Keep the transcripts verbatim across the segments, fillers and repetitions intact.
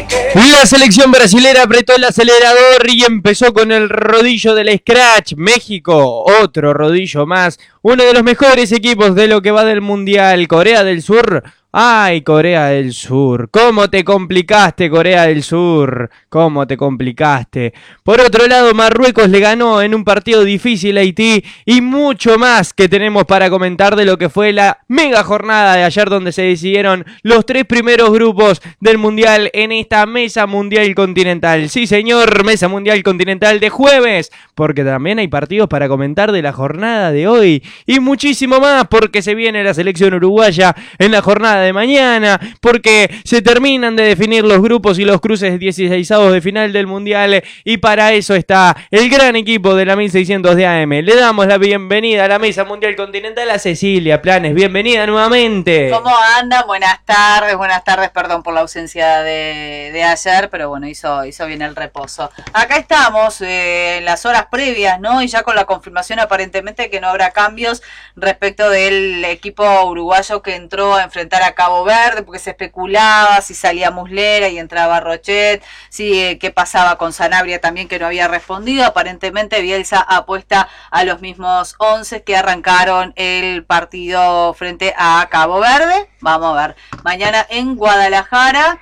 La selección brasilera apretó el acelerador y empezó con el rodillo del scratch. México, otro rodillo más. Uno de los mejores equipos de lo que va del Mundial. Corea del Sur. Ay, Corea del Sur, ¿cómo te complicaste, Corea del Sur? ¿Cómo te complicaste? Por otro lado, Marruecos le ganó en un partido difícil a Haití y mucho más que tenemos para comentar de lo que fue la mega jornada de ayer donde se decidieron los tres primeros grupos del Mundial en esta Mesa Mundial Continental. Sí, señor, Mesa Mundial Continental de jueves, porque también hay partidos para comentar de la jornada de hoy y muchísimo más porque se viene la selección uruguaya en la jornada de mañana, porque se terminan de definir los grupos y los cruces dieciseisavos de final del Mundial y para eso está el gran equipo de la mil seiscientos de A M. Le damos la bienvenida a la Mesa Mundial Continental a Cecilia Planes. Bienvenida nuevamente. ¿Cómo andan? Buenas tardes, buenas tardes, perdón por la ausencia de, de ayer, pero bueno, hizo, hizo bien el reposo. Acá estamos eh, en las horas previas, ¿no? Y ya con la confirmación aparentemente que no habrá cambios respecto del equipo uruguayo que entró a enfrentar a Cabo Verde, porque se especulaba si salía Muslera y entraba Rochet, si eh, qué pasaba con Sanabria también, que no había respondido. Aparentemente Bielsa apuesta a los mismos once que arrancaron el partido frente a Cabo Verde. Vamos a ver, mañana en Guadalajara.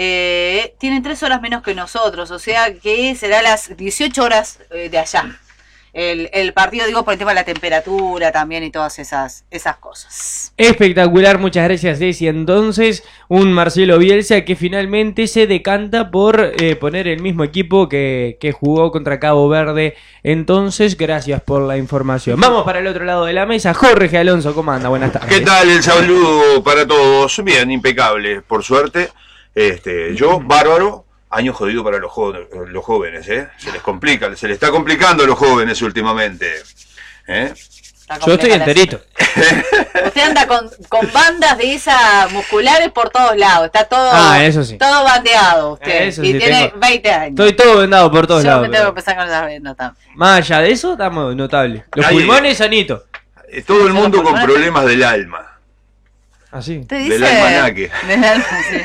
Eh, tienen tres horas menos que nosotros, o sea que será las dieciocho horas eh, de allá. El, el partido, digo, por el tema de la temperatura también y todas esas, esas cosas. Espectacular, muchas gracias, Ceci. Entonces, un Marcelo Bielsa que finalmente se decanta por eh, poner el mismo equipo que, que jugó contra Cabo Verde. Entonces, gracias por la información. Vamos para el otro lado de la mesa. Jorge Alonso, ¿cómo anda? Buenas tardes. ¿Qué tal? El saludo para todos. Bien, impecable, por suerte. Este, yo, bárbaro. Año jodido para los, jo los jóvenes, ¿eh? Se les complica, se les está complicando a los jóvenes últimamente. ¿Eh? Yo estoy enterito. Usted anda con, con bandas de esas musculares por todos lados. Está todo, ah, eso sí. todo bandeado usted. Eso y sí, tiene tengo... veinte años. Estoy todo vendado por todos Yo lados. Yo me tengo pero... que empezar con esas vendas también. Más allá de eso, estamos notables. Los Ahí, pulmones sanitos. Todo el mundo con problemas del alma. Así. ¿Usted dice? Del almanaque. Del alma, sí.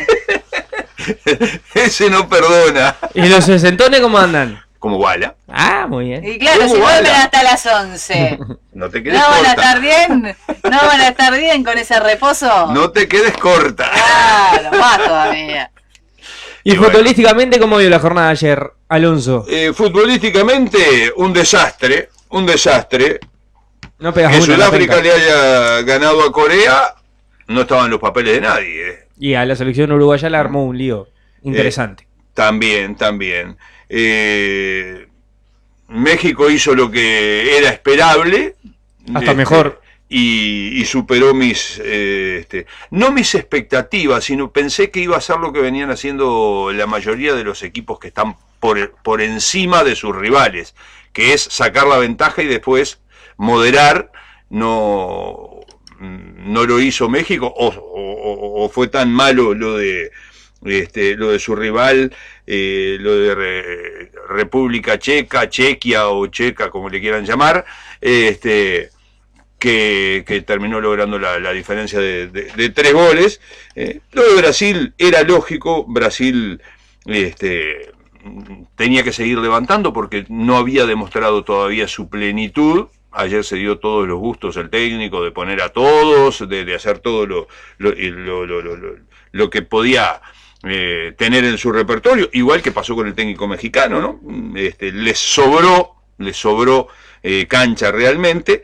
Ese no perdona. ¿Y los sesentones cómo andan? Como bala. Ah, muy bien. Y claro, si vuelven hasta las once. No te quedes ¿No corta. van a estar bien? ¿No van a estar bien con ese reposo? No te quedes corta. Claro, más todavía. ¿Y, Y futbolísticamente cómo vio la jornada de ayer, Alonso? Eh, futbolísticamente, un desastre. Un desastre. No pegas que una, Sudáfrica no le haya ganado a Corea, no estaban en los papeles de nadie. Eh. Y a la selección uruguaya le armó un lío interesante. Eh, también, también. Eh, México hizo lo que era esperable. Hasta este, mejor. Y, y superó mis, eh, este, no mis expectativas, sino pensé que iba a ser lo que venían haciendo la mayoría de los equipos que están por, por encima de sus rivales, que es sacar la ventaja y después moderar. No, no lo hizo México, o, o, o fue tan malo lo de este, lo de su rival, eh, lo de Re, República Checa, Chequia o Checa, como le quieran llamar, este, que, que terminó logrando la, la diferencia de, de, de tres goles. Eh, lo de Brasil era lógico, Brasil este, tenía que seguir levantando porque no había demostrado todavía su plenitud. Ayer se dio todos los gustos el técnico de poner a todos, de, de hacer todo lo, lo, lo, lo, lo, lo, lo que podía eh, tener en su repertorio, igual que pasó con el técnico mexicano, ¿no? Este, les sobró, les sobró eh, cancha realmente,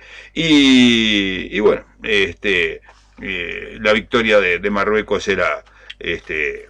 y, y bueno, este, eh, la victoria de, de Marruecos era, este,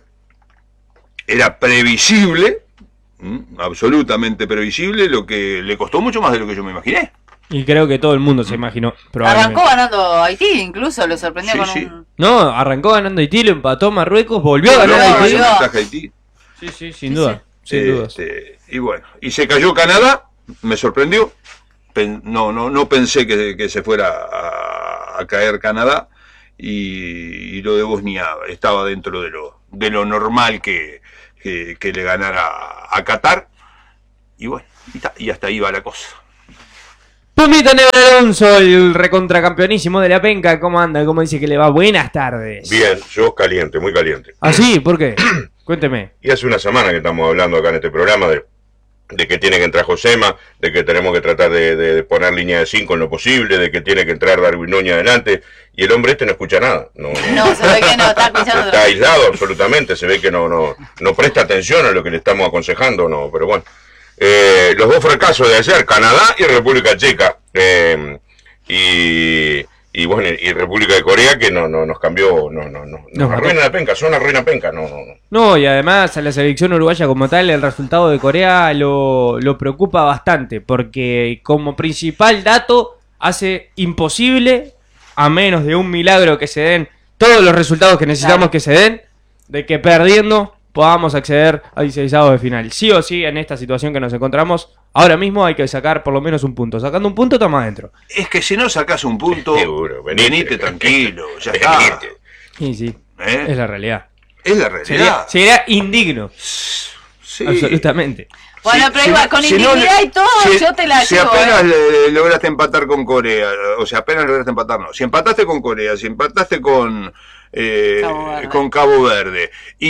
era previsible, ¿m? absolutamente previsible, lo que le costó mucho más de lo que yo me imaginé. Y creo que todo el mundo se imaginó. Arrancó ganando Haití, incluso lo sorprendió sí, con sí. un... No, arrancó ganando Haití, lo empató Marruecos, volvió a ganar no, Haití. volvió. Haití. Sí, sí, sin duda. Sí. Sin dudas. Este, y bueno, y se cayó Canadá, me sorprendió. Pen, no, no, no pensé que, que se fuera a, a caer Canadá, y, y lo de Bosnia estaba dentro de lo, de lo normal que, que, que le ganara a, a Qatar. Y bueno, y, ta, y hasta ahí va la cosa. Pumita Nero Alonso, el recontracampeonísimo de la penca, ¿cómo anda? ¿Cómo dice que le va? Buenas tardes. Bien, yo caliente, muy caliente. ¿Ah, sí? ¿Por qué? Cuénteme. Y hace una semana que estamos hablando acá en este programa de, de que tiene que entrar Josema, de que tenemos que tratar de, de, de poner línea de cinco en lo posible, de que tiene que entrar Darwin Núñez adelante, y el hombre este no escucha nada. No, no se ve que no está escuchando. Está aislado absolutamente, se ve que no, no, no presta atención a lo que le estamos aconsejando, no, pero bueno. Eh, los dos fracasos de ayer, Canadá y República Checa, eh, y, y bueno, y República de Corea, que no, no nos cambió, no, no, no, nos arruina la penca, son una ruina penca, no, no, no. No, y además a la selección uruguaya como tal, el resultado de Corea lo, lo preocupa bastante, porque como principal dato hace imposible, a menos de un milagro que se den todos los resultados que necesitamos claro. que se den, de que perdiendo podamos acceder a dieciseisavos de final. Sí o sí, en esta situación que nos encontramos, ahora mismo hay que sacar por lo menos un punto. Sacando un punto, estamos adentro. Es que si no sacas un punto, seguro, venite, venite tranquilo, ya está. Sí, sí, ¿Eh? es la realidad. Es la realidad. Sería, sería indigno. Sí. Absolutamente. Bueno, si, pero si, igual, con si indignidad no, y todo, si, yo te la Si llevo, apenas eh. lograste empatar con Corea, o sea, apenas lograste empatar, no. Si empataste con Corea, si empataste con... Eh, Cabo con Cabo Verde y,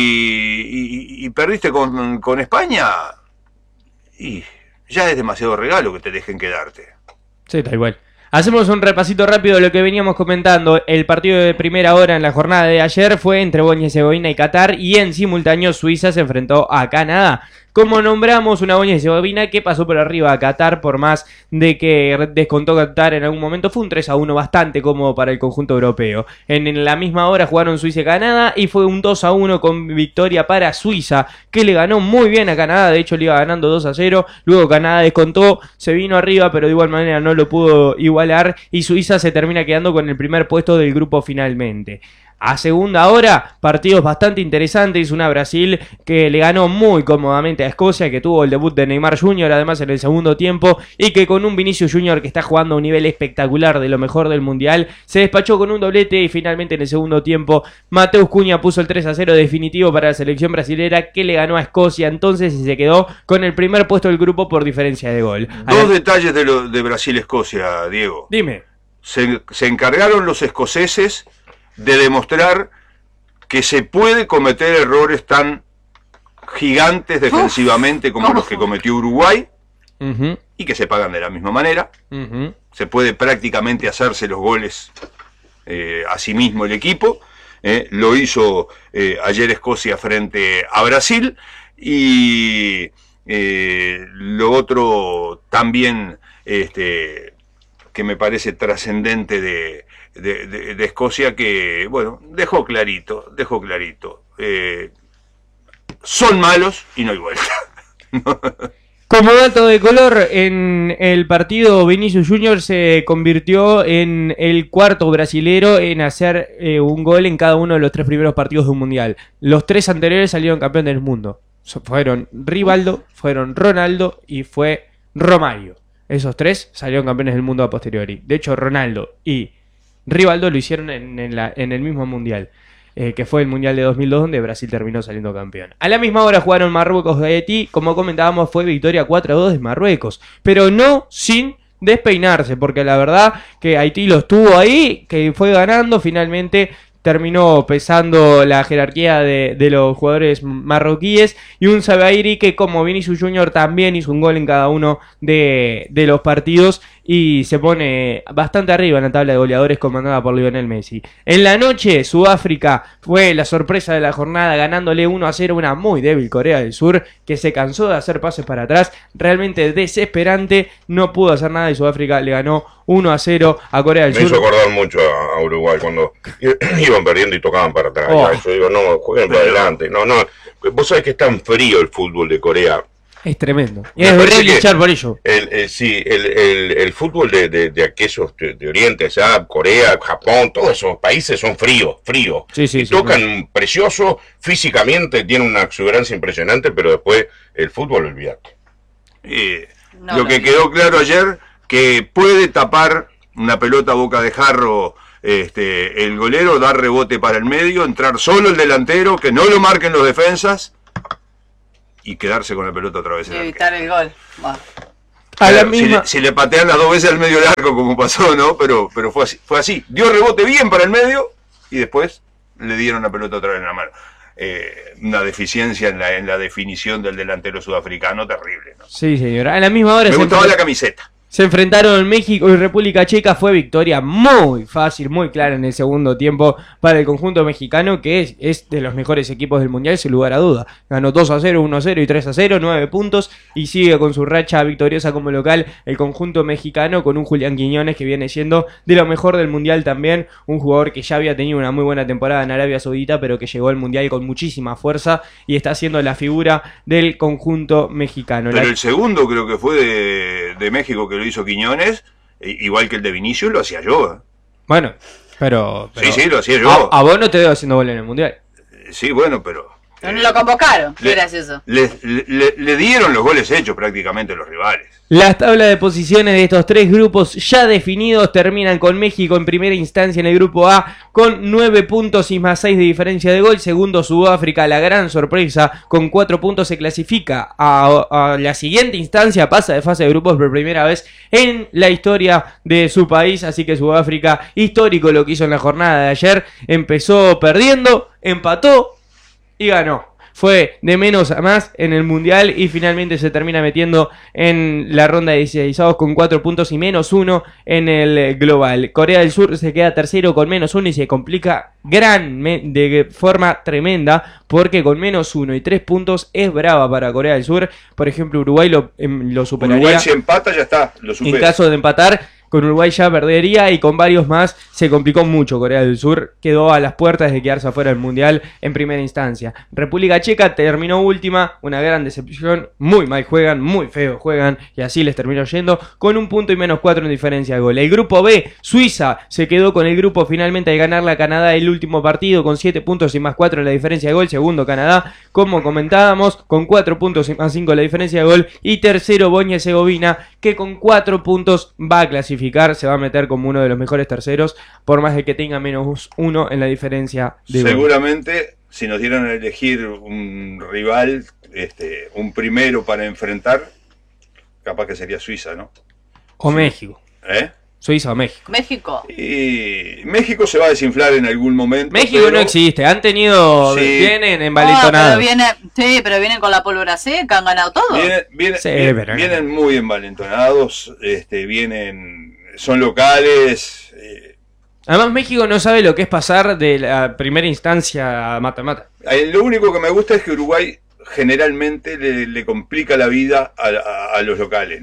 y, y perdiste con, con España, y ya es demasiado regalo que te dejen quedarte. Sí, está igual. Hacemos un repasito rápido de lo que veníamos comentando. El partido de primera hora en la jornada de ayer fue entre Bosnia y Herzegovina y Qatar, y en simultáneo Suiza se enfrentó a Canadá. Como nombramos, una Bosnia y Herzegovina que pasó por arriba a Qatar, por más de que descontó Qatar en algún momento, fue un tres a uno bastante cómodo para el conjunto europeo. En, en la misma hora jugaron Suiza y Canadá y fue un dos a uno con victoria para Suiza, que le ganó muy bien a Canadá. De hecho le iba ganando dos a cero, luego Canadá descontó, se vino arriba, pero de igual manera no lo pudo igualar, y Suiza se termina quedando con el primer puesto del grupo finalmente. A segunda hora, partidos bastante interesantes. Una Brasil que le ganó muy cómodamente a Escocia, que tuvo el debut de Neymar junior además en el segundo tiempo, y que con un Vinicius junior que está jugando a un nivel espectacular, de lo mejor del mundial, se despachó con un doblete. Y finalmente en el segundo tiempo Mateus Cunha puso el tres a cero definitivo para la selección brasilera, que le ganó a Escocia entonces y se quedó con el primer puesto del grupo por diferencia de gol. Dos la... detalles de, lo, de Brasil-Escocia, Diego. Dime. Se, se encargaron los escoceses de demostrar que se puede cometer errores tan gigantes defensivamente como los que cometió Uruguay, uh-huh. y que se pagan de la misma manera. Uh-huh. Se puede prácticamente hacerse los goles eh, a sí mismo el equipo. Eh, lo hizo eh, ayer Escocia frente a Brasil. Y eh, lo otro también este, que me parece trascendente de De, de, de Escocia, que bueno, dejó clarito, dejó clarito, eh, son malos y no hay vuelta. Como dato de color, en el partido Vinicius junior se convirtió en el cuarto brasilero en hacer eh, un gol en cada uno de los tres primeros partidos de un mundial. Los tres anteriores salieron campeones del mundo. Fueron Rivaldo, fueron Ronaldo y fue Romario. Esos tres salieron campeones del mundo a posteriori. De hecho, Ronaldo y Rivaldo lo hicieron en, en, la, en el mismo mundial, eh, que fue el mundial de dos mil dos, donde Brasil terminó saliendo campeón. A la misma hora jugaron Marruecos de Haití. Como comentábamos, fue victoria cuatro a dos de Marruecos, pero no sin despeinarse, porque la verdad que Haití lo estuvo ahí, que fue ganando. Finalmente terminó pesando la jerarquía de, de los jugadores marroquíes, y un Sabairi que, como Vinicius junior, también hizo un gol en cada uno de, de los partidos y se pone bastante arriba en la tabla de goleadores, comandada por Lionel Messi. En la noche, Sudáfrica fue la sorpresa de la jornada, ganándole uno a cero a una muy débil Corea del Sur, que se cansó de hacer pases para atrás, realmente desesperante, no pudo hacer nada, y Sudáfrica le ganó uno a cero a Corea del Me Sur. Me hizo acordar mucho a, a Uruguay cuando iban perdiendo y tocaban para atrás. Oh. Yo digo, no, jueguen para adelante. No, no, vos sabés que es tan frío el fútbol de Corea. Es tremendo. Y es horrible echar por ello. El, el, sí, el, el, el fútbol de, de, de aquellos de, de Oriente, o sea, Corea, Japón, todos esos países son fríos, fríos. Sí, sí, y sí, tocan sí. precioso, físicamente tienen una exuberancia impresionante, pero después el fútbol, olvídate. Eh, no, lo no, que no. quedó claro ayer, que puede tapar una pelota a boca de jarro este, el golero, dar rebote para el medio, entrar solo el delantero, que no lo marquen los defensas, y quedarse con la pelota otra vez y en el evitar el gol. Bueno. A la Claro, misma... si, le, si le patean las dos veces al medio del arco, como pasó, ¿no? Pero, pero fue así, fue así. Dio rebote bien para el medio y después le dieron la pelota otra vez en la mano. eh, una deficiencia en la, en la definición del delantero sudafricano terrible, ¿no? Sí, señor. A la misma hora Me se gustaba enfrentó- la camiseta. Se enfrentaron México y República Checa. Fue victoria muy fácil, muy clara en el segundo tiempo para el conjunto mexicano, que es, es de los mejores equipos del mundial, sin lugar a duda. Ganó dos a cero, uno a cero y tres a cero, nueve puntos, y sigue con su racha victoriosa como local el conjunto mexicano, con un Julián Quiñones que viene siendo de lo mejor del mundial también. Un jugador que ya había tenido una muy buena temporada en Arabia Saudita, pero que llegó al mundial con muchísima fuerza y está siendo la figura del conjunto mexicano. Pero La- el segundo creo que fue de, de México, que lo hizo Quiñones, e- igual que el de Vinicius, lo hacía yo. ¿eh? Bueno, pero... pero Sí, sí, lo hacía yo. A, a vos no te veo haciendo gol en el mundial. Sí, bueno, pero... No lo convocaron, qué Le- gracioso. Le, le- le dieron los goles hechos prácticamente los rivales. Las tablas de posiciones de estos tres grupos ya definidos terminan con México en primera instancia en el grupo A con nueve puntos y más seis de diferencia de gol. Segundo, Sudáfrica, la gran sorpresa, con cuatro puntos se clasifica a, a la siguiente instancia, pasa de fase de grupos por primera vez en la historia de su país. Así que Sudáfrica, histórico lo que hizo en la jornada de ayer, empezó perdiendo, empató y ganó. Fue de menos a más en el mundial y finalmente se termina metiendo en la ronda de dieciseisavos con cuatro puntos y menos uno en el global. Corea del Sur se queda tercero con menos uno y se complica gran de forma tremenda, porque con menos uno y tres puntos es brava para Corea del Sur. Por ejemplo, Uruguay lo, em, lo superaría. Uruguay si empata ya está, lo En supera. caso de empatar, con Uruguay ya perdería, y con varios más se complicó mucho. Corea del Sur quedó a las puertas de quedarse afuera del mundial en primera instancia. República Checa terminó última, una gran decepción, muy mal juegan, muy feo juegan, y así les terminó yendo, con un punto y menos cuatro en diferencia de gol. El grupo B, Suiza se quedó con el grupo finalmente al ganarle a Canadá el último partido, con siete puntos y más cuatro en la diferencia de gol. Segundo, Canadá, como comentábamos, con cuatro puntos y más cinco en la diferencia de gol. Y tercero, Bosnia y Herzegovina, que con cuatro puntos va a clasificar, se va a meter como uno de los mejores terceros, por más de que tenga menos uno en la diferencia de gol. Seguramente, si nos dieran a elegir un rival, este, un primero para enfrentar, capaz que sería Suiza, ¿no? O México. ¿Eh? Suiza o México. México. Y México se va a desinflar en algún momento. México pero- no existe, han tenido, Sí. vienen Ah, envalentonados. pero viene, sí, pero vienen con la pólvora seca, han ganado todo. Vienen, vienen- Sí, vienen- pero no. vienen muy envalentonados, este, vienen, son locales. eh, Además, México no sabe lo que es pasar de la primera instancia a mata-mata. eh, lo único que me gusta es que Uruguay generalmente le, le complica la vida a, a- a los locales, ¿no?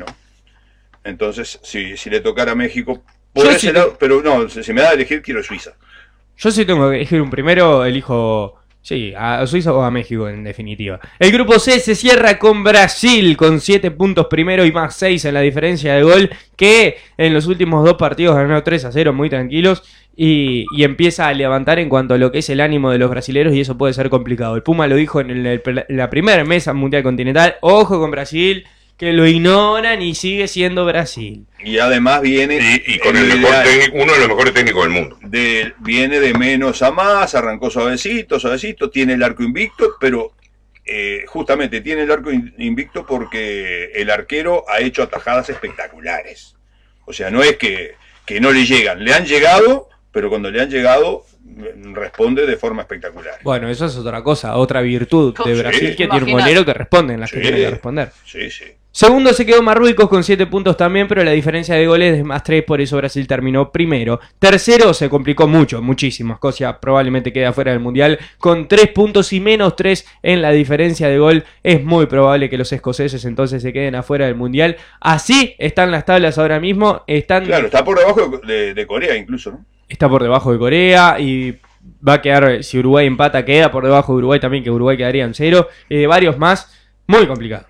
Entonces, si, si le tocara a México, por Yo ese sí- lado, pero no, si si me da a elegir, quiero Suiza. Yo sí tengo que elegir un primero, elijo, sí, a Suiza o a México en definitiva. El grupo C se cierra con Brasil, con siete puntos primero y más seis en la diferencia de gol, que en los últimos dos partidos ganó tres a cero muy tranquilos, y, y empieza a levantar en cuanto a lo que es el ánimo de los brasileros, y eso puede ser complicado. El Puma lo dijo en, el- el- la primera mesa mundial continental: ojo con Brasil, que lo ignoran y sigue siendo Brasil. Y además viene Y, y con en el lo mejor ideal, técnico, uno de los mejores técnicos del mundo. de, viene de menos a más, arrancó suavecito, suavecito, tiene el arco invicto, pero eh, justamente tiene el arco in- invicto porque el arquero ha hecho atajadas espectaculares. O sea, no es que, que no le llegan, le han llegado, pero cuando le han llegado mm, responde de forma espectacular. Bueno, eso es otra cosa, otra virtud de Sí, Brasil, que tiene un imagínate. golero que responde en las que Sí. tiene que responder. Sí, sí. Segundo se quedó Marruecos con siete puntos también, pero la diferencia de goles es más tres, por eso Brasil terminó primero. Tercero se complicó mucho, muchísimo. Escocia probablemente quede afuera del Mundial con tres puntos y menos tres en la diferencia de gol. Es muy probable que los escoceses entonces se queden afuera del Mundial. Así están las tablas ahora mismo. Están, Claro, está por debajo de, de Corea incluso, ¿no? está por debajo de Corea y va a quedar, si Uruguay empata, queda por debajo de Uruguay también, que Uruguay quedaría en cero. Y de varios más, muy complicado.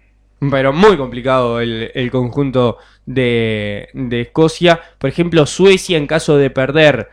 Pero muy complicado el, el conjunto de, de Escocia. Por ejemplo, Suecia, en caso de perder,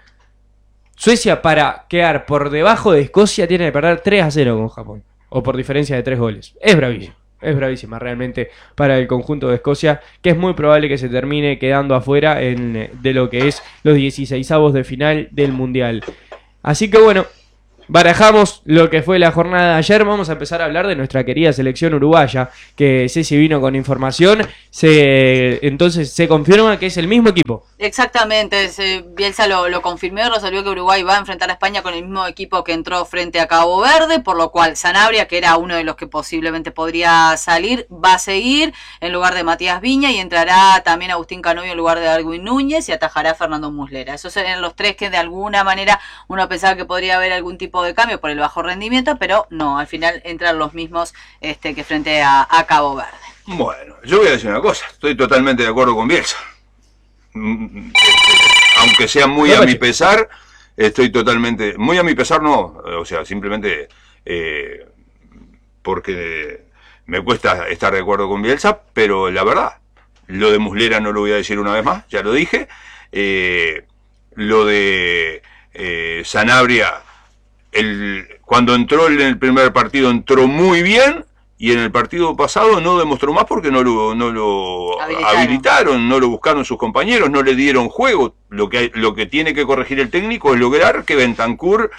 Suecia para quedar por debajo de Escocia tiene que perder tres a cero con Japón, o por diferencia de tres goles. Es bravísimo, es bravísima realmente para el conjunto de Escocia, que es muy probable que se termine quedando afuera en, de lo que es los dieciseisavos de final del Mundial. Así que bueno, barajamos lo que fue la jornada de ayer. Vamos a empezar a hablar de nuestra querida selección uruguaya, que Ceci vino con información. Se, entonces se confirma que es el mismo equipo Exactamente, ese, Bielsa lo, lo confirmó y resolvió que Uruguay va a enfrentar a España con el mismo equipo que entró frente a Cabo Verde, por lo cual Sanabria, que era uno de los que posiblemente podría salir, va a seguir en lugar de Matías Viña y entrará también Agustín Canovio en lugar de Darwin Núñez y atajará a Fernando Muslera. Esos serían los tres que de alguna manera uno pensaba que podría haber algún tipo de cambio por el bajo rendimiento, pero no, al final entran los mismos este, que frente a, a Cabo Verde. Bueno, yo voy a decir una cosa, estoy totalmente de acuerdo con Bielsa. Aunque sea muy a mi pesar, estoy totalmente, muy a mi pesar no, o sea, simplemente eh, porque me cuesta estar de acuerdo con Bielsa, pero la verdad, lo de Muslera no lo voy a decir una vez más, ya lo dije, eh, lo de eh, Sanabria, el, cuando entró en el primer partido entró muy bien, y en el partido pasado no demostró más porque no lo, no lo habilitaron. habilitaron, no lo buscaron sus compañeros, no le dieron juego. Lo que, hay, lo que tiene que corregir el técnico es lograr que Bentancur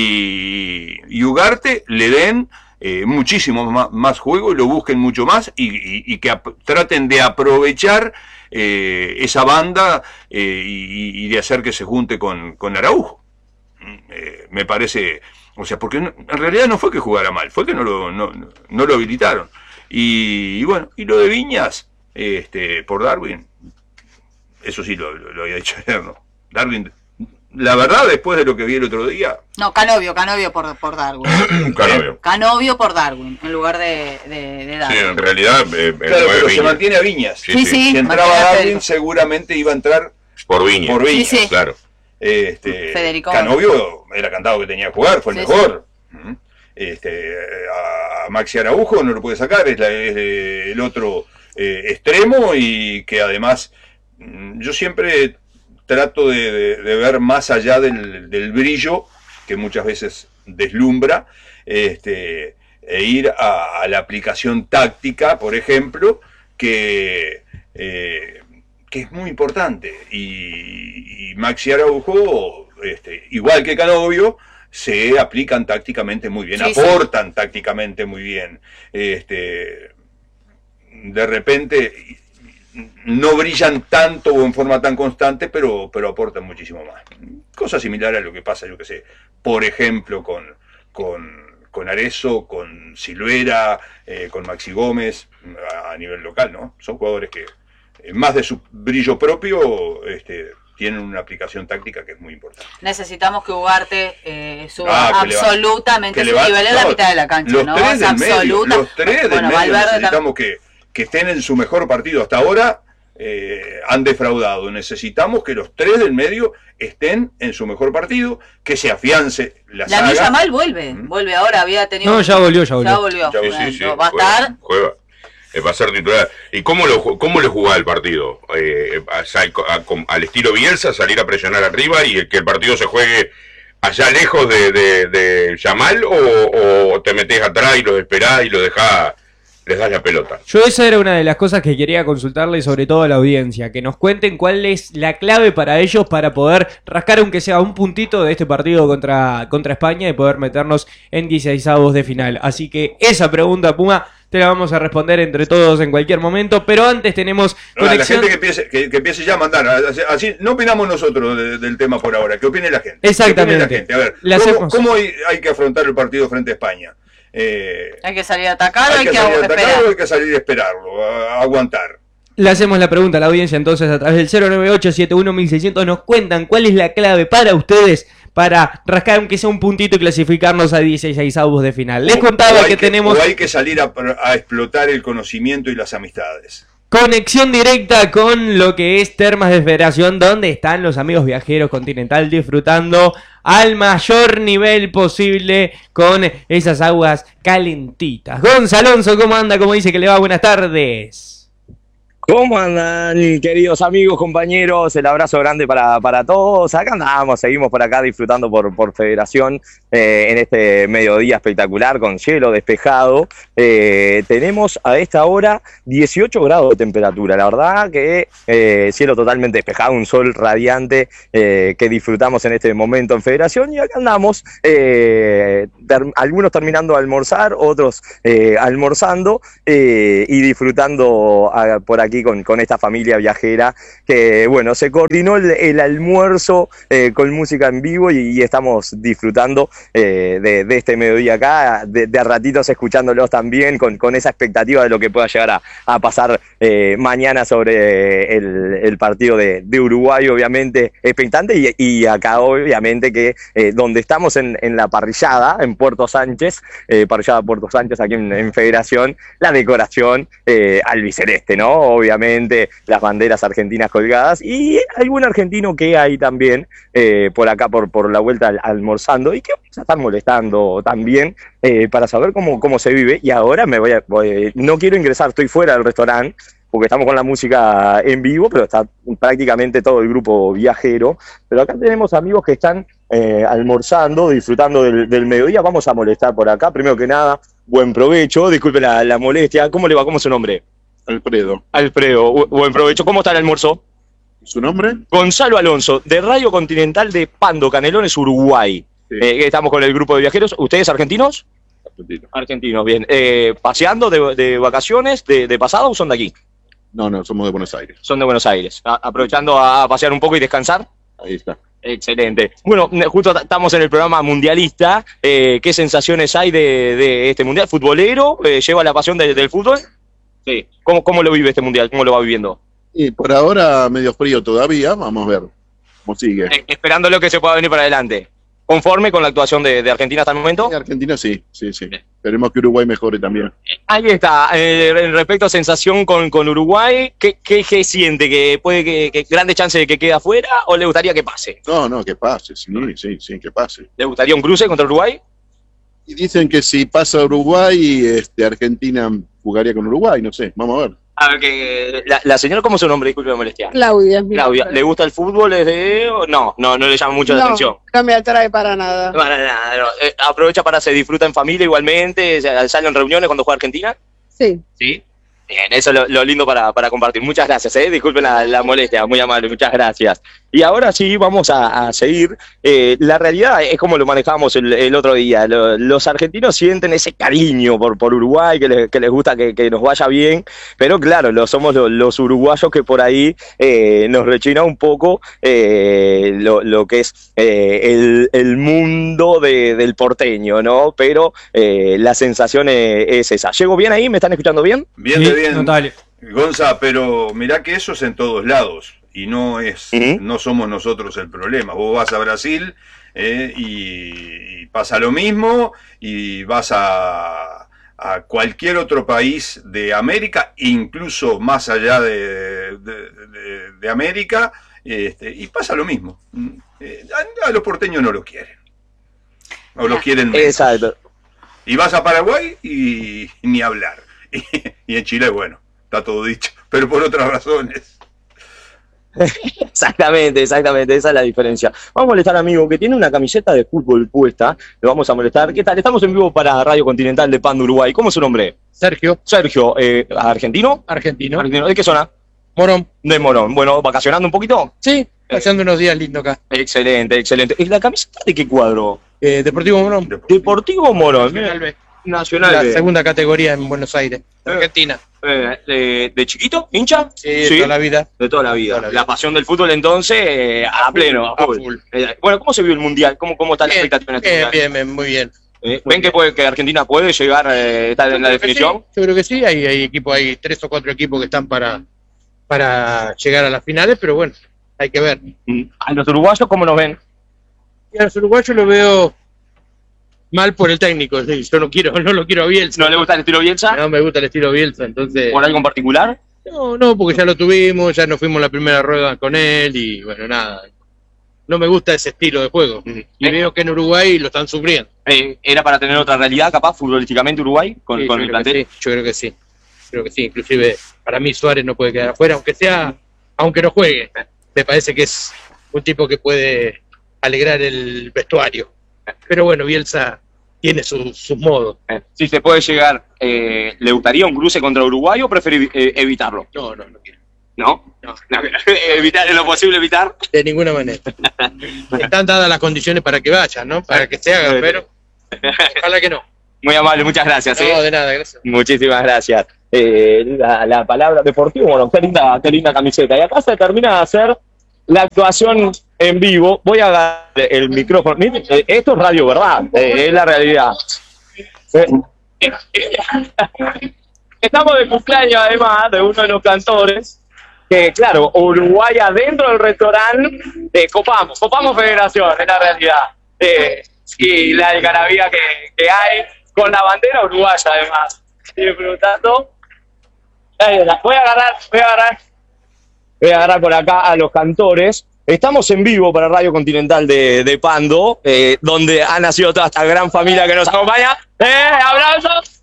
y, y Ugarte le den eh, muchísimo más, más juego y lo busquen mucho más y, y, y que traten de aprovechar eh, esa banda eh, y, y de hacer que se junte con, con Araujo. Eh, me parece... O sea, porque no, en realidad no fue que jugara mal, fue que no lo, no, no lo habilitaron. Y, y bueno, y lo de Viñas, este, por Darwin, eso sí lo, lo, lo había dicho ayer, ¿no? Darwin, la verdad, después de lo que vi el otro día... No, Canovio, Canovio por, por Darwin. Canovio. Canovio por Darwin, en lugar de, de, de Darwin. Sí, en realidad... Eh, claro, pero Viñas. Se mantiene a Viñas. Sí, sí. sí si entraba Darwin, seguramente iba a entrar por Viñas. Por Viñas, sí, sí. Claro. Este, Federico Canovio era cantado que tenía que jugar, fue el sí, mejor. Sí. Este, a Maxi Araujo no lo puede sacar, es, la, es el otro eh, extremo y que además yo siempre trato de, de, de ver más allá del, del brillo que muchas veces deslumbra, este, e ir a, a la aplicación táctica, por ejemplo, que... Eh, que es muy importante, y, y Maxi Araujo, este, igual que Canovio, se aplican tácticamente muy bien, sí, aportan sí. tácticamente muy bien. Este, de repente no brillan tanto o en forma tan constante, pero, pero aportan muchísimo más. Cosa similar a lo que pasa, yo que sé, por ejemplo, con, con, con Arezzo, con Silvera, eh, con Maxi Gómez, a, a nivel local, ¿no? Son jugadores que más de su brillo propio, este, tienen una aplicación táctica que es muy importante. Necesitamos que Ugarte eh, suba ah, que absolutamente su nivel en no, la mitad de la cancha, los ¿no? Tres del medio, los tres del bueno, medio necesitamos que, que estén en su mejor partido. Hasta ahora eh, han defraudado. Necesitamos que los tres del medio estén en su mejor partido, que se afiance la, la saga. La Yamal vuelve, ¿Mm? vuelve ahora, había tenido... No, ya volvió, ya volvió. Ya volvió. Ya, bueno, sí, sí, va a juega, estar... Juega. Va a ser titular. ¿Y cómo lo cómo le jugaba el partido? Eh, a, a, a, al estilo Bielsa, salir a presionar arriba y que el partido se juegue allá lejos de, de, de Yamal, o, o te metés atrás y lo esperás y lo dejás, les das la pelota. Yo esa era una de las cosas que quería consultarle, sobre todo a la audiencia, que nos cuenten cuál es la clave para ellos para poder rascar aunque sea un puntito de este partido contra, contra España y poder meternos en dieciseisavos de final. Así que esa pregunta, Puma, te la vamos a responder entre todos en cualquier momento, pero antes tenemos no, conexión... La gente que empiece, que, que empiece ya a mandar, así, así no opinamos nosotros de, del tema por ahora, que opine la gente. Exactamente. La gente? A ver, ¿cómo, ¿cómo hay, hay que afrontar el partido frente a España? Eh, hay que salir a atacar o hay, hay que, que, salir a esperar. atacar o hay que salir a esperarlo, a, a aguantar. Le hacemos la pregunta a la audiencia entonces a través del cero nueve ocho siete uno mil seiscientos. Nos cuentan cuál es la clave para ustedes para rascar aunque sea un puntito y clasificarnos a dieciseisavos de final. Les contaba que, que tenemos... O hay que salir a, a explotar el conocimiento y las amistades. Conexión directa con lo que es Termas de Federación, donde están los amigos viajeros Continental disfrutando al mayor nivel posible con esas aguas calentitas. Gonzalo Alonso, ¿cómo anda? ¿Cómo dice que le va? Buenas tardes. ¿Cómo andan, queridos amigos, compañeros? El abrazo grande para, para todos. Acá andamos, seguimos por acá disfrutando por, por Federación eh, en este mediodía espectacular con cielo despejado. Eh, tenemos a esta hora dieciocho grados de temperatura. La verdad que eh, cielo totalmente despejado, un sol radiante eh, que disfrutamos en este momento en Federación. Y acá andamos, eh, ter, algunos terminando de almorzar, otros eh, almorzando eh, y disfrutando a, por aquí aquí con, con esta familia viajera que, bueno, se coordinó el, el almuerzo eh, con música en vivo y, y estamos disfrutando eh, de, de este mediodía acá, de, de a ratitos escuchándolos también con, con esa expectativa de lo que pueda llegar a, a pasar eh, mañana sobre el, el partido de, de Uruguay, obviamente expectante, y, y acá obviamente que eh, donde estamos en, en la parrillada, en Puerto Sánchez, eh, parrillada Puerto Sánchez aquí en, en Federación, la decoración eh, albiceleste, ¿no? Obviamente las banderas argentinas colgadas y algún argentino que hay también eh, por acá por, por la vuelta al, almorzando y que se están molestando también eh, para saber cómo, cómo se vive. Y ahora me voy a, voy, no quiero ingresar, estoy fuera del restaurante porque estamos con la música en vivo, pero está prácticamente todo el grupo viajero. Pero acá tenemos amigos que están eh, almorzando, disfrutando del, del mediodía. Vamos a molestar por acá. Primero que nada, buen provecho, disculpe la, la molestia. ¿Cómo le va? ¿Cómo es su nombre? Alfredo. Alfredo, bu- buen provecho. ¿Cómo está el almuerzo? ¿Su nombre? Gonzalo Alonso, de Radio Continental de Pando, Canelones, Uruguay. Sí. Eh, estamos con el grupo de viajeros. ¿Ustedes argentinos? Argentino. Argentinos, bien. Eh, ¿Paseando de, de vacaciones, de, de pasado o son de aquí? No, no, somos de Buenos Aires. Son de Buenos Aires. A- aprovechando a pasear un poco y descansar. Ahí está. Excelente. Bueno, ne- justo t- estamos en el programa mundialista. Eh, ¿Qué sensaciones hay de, de este mundial? ¿Futbolero? Eh, ¿Lleva la pasión de- del fútbol? Sí. ¿Cómo, ¿Cómo lo vive este mundial? ¿Cómo lo va viviendo? Y por ahora medio frío todavía, vamos a ver cómo sigue. Eh, esperando lo que se pueda venir para adelante. ¿Conforme con la actuación de, de Argentina hasta el momento? Y Argentina sí, sí, sí. Esperemos que Uruguay mejore también. Ahí está. Eh, respecto a sensación con, con Uruguay, ¿qué, qué, qué siente? ¿Que puede que, que grande chance de que quede afuera o le gustaría que pase? No, no, que pase, sí, sí, sí, que pase. ¿Le gustaría un cruce contra Uruguay? Y dicen que si pasa Uruguay, este, Argentina jugaría con Uruguay, no sé, vamos a ver. A ver, que la, la señora, ¿cómo es su nombre? Disculpe la molestia. Claudia. es mi Claudia, nombre. ¿le gusta el fútbol desde...? o No, no, no le llama mucho la No, atención. no me atrae para nada. Para nada, no. Eh, aprovecha para se disfruta en familia igualmente, se- sale en reuniones cuando juega Argentina. Sí. Sí. Bien, eso es lo, lo lindo para, para compartir. Muchas gracias, ¿eh? Disculpen la, la molestia, muy amable, muchas gracias. Y ahora sí, vamos a, a seguir. Eh, la realidad es como lo manejamos el, el otro día. Lo- los argentinos sienten ese cariño por, por Uruguay, que, les- que les gusta que, que nos vaya bien, pero claro, lo somos lo- los uruguayos que por ahí eh, nos rechina un poco eh, lo, lo que es eh, el, el mundo de- del porteño, ¿no? Pero eh, la sensación es, es esa. ¿Llego bien ahí? ¿Me están escuchando bien? Bien Sí, de bien. notable. Gonza, pero mirá que eso es en todos lados y no es, Ujú. no somos nosotros el problema. Vos vas a Brasil eh, y, y pasa lo mismo, y vas a, a cualquier otro país de América, incluso más allá de, de- de- de América, este, y pasa lo mismo. Eh, a, a los porteños no lo quieren, o lo quieren menos. Exacto. Y vas a Paraguay y ni hablar. Y, y en Chile, bueno, está todo dicho, pero por otras razones. Exactamente, exactamente, esa es la diferencia. Vamos a molestar, amigo, que tiene una camiseta de fútbol puesta. Le vamos a molestar. ¿Qué tal? Estamos en vivo para Radio Continental de Pando, Uruguay. ¿Cómo es su nombre? Sergio, Sergio, eh, ¿argentino? argentino. ¿Argentino? ¿De qué zona? Morón. De Morón. Bueno, ¿vacacionando un poquito? Sí, pasando unos días lindo acá. Excelente, excelente. ¿Y la camiseta de qué cuadro? Eh, Deportivo Morón. Deportivo Morón. Nacional B. Nacional La B. segunda categoría en Buenos Aires, Argentina. Eh, de, de chiquito? ¿Hincha? Sí, toda la vida. De toda la vida. Toda la vida. La pasión del fútbol entonces eh, a, pleno, a A full. full. Eh, bueno, ¿cómo se vio el Mundial? ¿Cómo, cómo está la Bien, expectativa en este bien, Mundial? bien, bien, muy bien. Eh, ¿Ven que, puede, que Argentina puede llegar a estar en la Yo creo que definición? sí, Yo creo que sí, hay, hay equipos, hay tres o cuatro equipos que están para, para llegar a las finales, pero bueno, hay que ver. Mm. ¿A los uruguayos cómo nos ven? Y a los uruguayos lo veo mal por el técnico, sí, yo no quiero, no lo quiero a Bielsa. ¿No le gusta el estilo Bielsa? No me gusta el estilo Bielsa, entonces... ¿Por algo en particular? No, no, porque ya lo tuvimos, ya nos fuimos la primera rueda con él y bueno, nada. No me gusta ese estilo de juego. Ujú. Y veo que en Uruguay lo están sufriendo. Eh, ¿Era para tener otra realidad, capaz, futbolísticamente Uruguay, con, Sí, con yo el creo que plantel? sí, yo creo que sí. Creo que sí, inclusive para mí Suárez no puede quedar afuera, aunque sea, aunque no juegue. Me parece que es un tipo que puede alegrar el vestuario. Pero bueno, Bielsa tiene su- sus modos. Eh, si se puede llegar, eh, ¿le gustaría un cruce contra Uruguay o prefiere evi- eh, evitarlo? No, no, no quiero. ¿No? No. No, evitar en lo posible evitar. De ninguna manera. Están dadas las condiciones para que vayan, ¿no? Para que se hagan, pero ojalá que no. Muy amable, muchas gracias. No, ¿eh? de nada, gracias. Muchísimas gracias. Eh, la, la palabra deportivo, bueno, qué linda, qué linda camiseta. Y acá se termina de hacer la actuación en vivo. Voy a agarrar el micrófono. Miren, eh, esto es radio, ¿verdad? Eh, es la realidad. Eh, eh, eh, Estamos de cumpleaños, además, de uno de los cantores. Que, claro, Uruguay adentro del restaurante, eh, copamos, copamos Federación, es la realidad. Eh, y la algarabía que, que hay con la bandera uruguaya, además. Disfrutando. Ahí está. Voy a agarrar, voy a agarrar, voy a agarrar por acá a los cantores. Estamos en vivo para Radio Continental de, de Pando, eh, donde ha nacido toda esta gran familia que nos acompaña. ¡Eh! ¡Aplausos!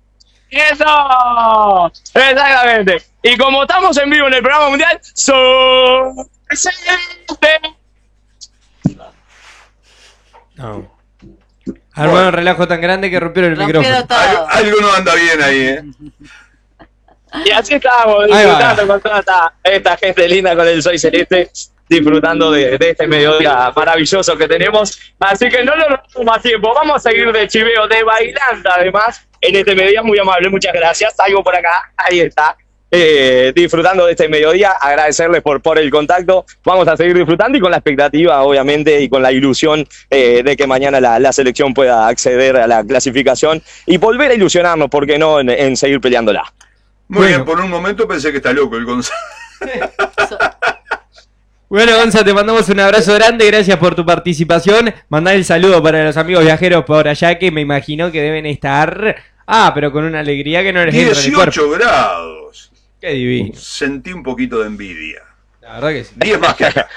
¡Eso! Exactamente. Y como estamos en vivo en el programa mundial, ¡son No. Armaron un relajo tan grande que rompieron el Rompieron micrófono. todo. Algo, algo no anda bien ahí, ¿eh? Y así estamos, disfrutando con toda esta, esta gente linda con el Soy Celeste, disfrutando de, de este mediodía maravilloso que tenemos. Así que no lo robamos más tiempo, vamos a seguir de chiveo, de bailanta además, en este mediodía. Muy amable, muchas gracias. Salgo por acá, ahí está. Eh, disfrutando de este mediodía, agradecerles por, por el contacto. Vamos a seguir disfrutando y con la expectativa, obviamente, y con la ilusión eh, de que mañana la, la selección pueda acceder a la clasificación y volver a ilusionarnos, ¿por qué no?, en, en seguir peleándola. Muy Bueno. bien, por un momento pensé que está loco el Gonzalo. Bueno, Gonza, te mandamos un abrazo grande, gracias por tu participación. Mandá el saludo para los amigos viajeros por allá que me imagino que deben estar... Ah, pero con una alegría que no les entra en el cuerpo. dieciocho grados. Qué divino. Sentí un poquito de envidia. La verdad que sí. diez más que acá.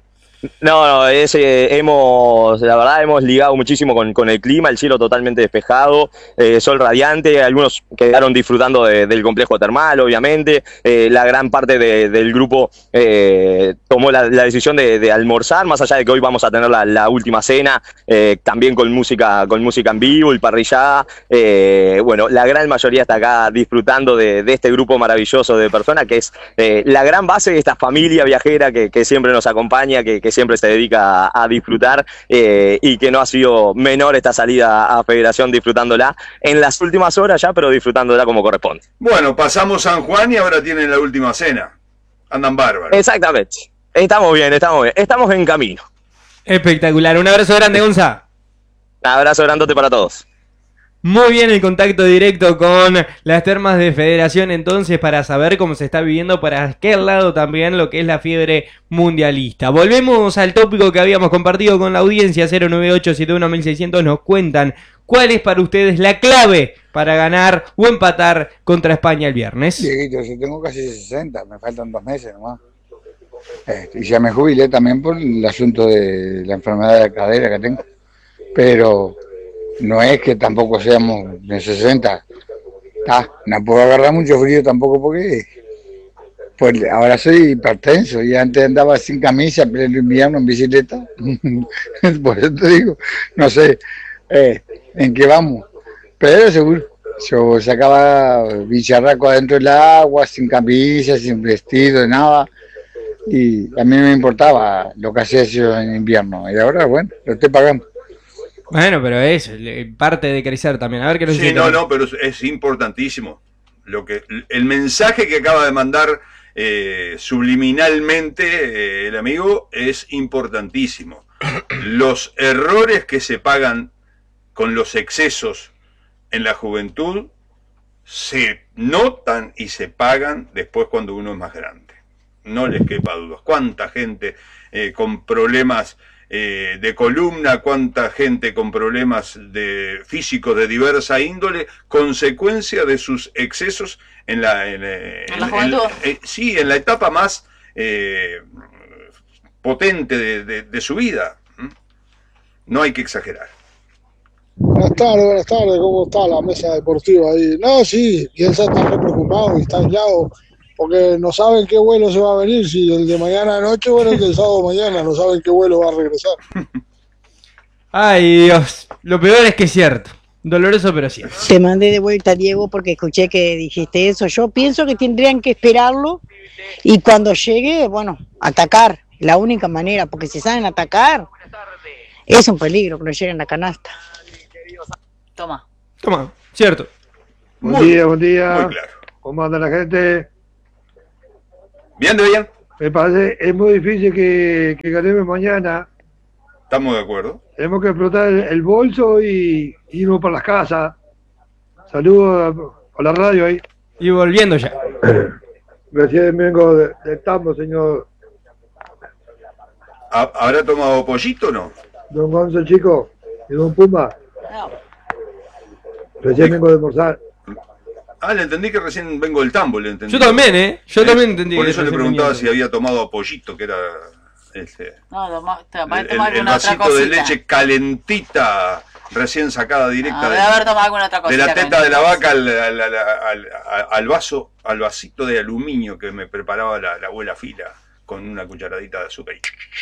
No, no, es, eh, hemos, la verdad hemos ligado muchísimo con, con el clima, el cielo totalmente despejado, eh, sol radiante, algunos quedaron disfrutando de, del complejo termal, obviamente, eh, la gran parte de, del grupo eh, tomó la, la decisión de, de almorzar, más allá de que hoy vamos a tener la, la última cena, eh, también con música, con música en vivo, el parrillada, eh, bueno, la gran mayoría está acá disfrutando de, de este grupo maravilloso de personas, que es eh, la gran base de esta familia viajera que, que siempre nos acompaña, que, que siempre se dedica a, a disfrutar eh, y que no ha sido menor esta salida a Federación, disfrutándola en las últimas horas ya, pero disfrutándola como corresponde. Bueno, pasamos San Juan y ahora tienen la última cena. Andan bárbaros. Exactamente. Estamos bien, estamos bien. Estamos en camino. Espectacular. Un abrazo grande, Gonza. Un abrazo grandote para todos. Muy bien el contacto directo con las termas de Federación entonces para saber cómo se está viviendo para aquel lado también lo que es la fiebre mundialista. Volvemos al tópico que habíamos compartido con la audiencia. Cero nueve ocho siete uno mil seiscientos nos cuentan cuál es para ustedes la clave para ganar o empatar contra España el viernes. Dieguito, yo tengo casi sesenta, me faltan dos meses nomás. Este, y ya me jubilé también por el asunto de la enfermedad de cadera que tengo. Pero no es que tampoco seamos de sesenta. Ah, no puedo agarrar mucho frío tampoco porque pues ahora soy hipertenso y antes andaba sin camisa en pleno invierno en bicicleta. Por eso te digo, no sé eh, en qué vamos. Pero seguro, yo sacaba bicharraco adentro del agua, sin camisa, sin vestido, nada. Y a mí no me importaba lo que hacía yo en invierno. Y ahora, bueno, lo estoy pagando. Bueno, pero es parte de crecer también. A ver qué nos Sí, dice. no, no, pero es, es importantísimo. Lo que, el mensaje que acaba de mandar eh, subliminalmente eh, el amigo es importantísimo. Los errores que se pagan con los excesos en la juventud se notan y se pagan después cuando uno es más grande. No les quepa dudas. ¿Cuánta gente eh, con problemas Eh, de columna, cuánta gente con problemas de físicos de diversa índole, consecuencia de sus excesos en la, en, en, ¿En la juventud? en, en, sí, en la etapa más eh, potente de, de, de su vida. No hay que exagerar. Buenas tardes, buenas tardes, ¿cómo está la mesa deportiva ahí? No, sí, piensa estar re preocupado y está aislado, porque no saben qué vuelo se va a venir, si el de mañana anoche o el del sábado mañana, no saben qué vuelo va a regresar. Ay, Dios, lo peor es que es cierto. Doloroso, pero cierto. Te mandé de vuelta, Diego, porque escuché que dijiste eso. Yo pienso que tendrían que esperarlo y cuando llegue, bueno, atacar, la única manera, porque si saben atacar, es un peligro que no lleguen a la canasta. Toma. Toma, cierto. Buen Muy- día, buen día. Muy claro. ¿Cómo anda la gente? Bien, de bien. Me parece, es muy difícil que, que ganemos mañana. Estamos de acuerdo. Tenemos que explotar el, el bolso y irnos para las casas. Saludos a, a la radio ahí. Y volviendo ya. Recién vengo de- del tambo, señor ¿Ha- ¿Habrá tomado pollito o no? Don Gonzo Chico y Don Puma. No. Recién vengo de almorzar. Ah, le entendí que recién vengo del tambo, le entendí. Yo también, ¿eh? Yo también entendí. Por que eso le recién preguntaba venía. si había tomado pollito, que era este, No, toma, toma, el, toma el alguna otra vasito de cosita. leche calentita, recién sacada directa No, de, debe haber tomado alguna otra de cosita. la teta con- de la vaca al, al, al- al- al vaso, al vasito de aluminio que me preparaba la, la abuela Fila con una cucharadita de azúcar.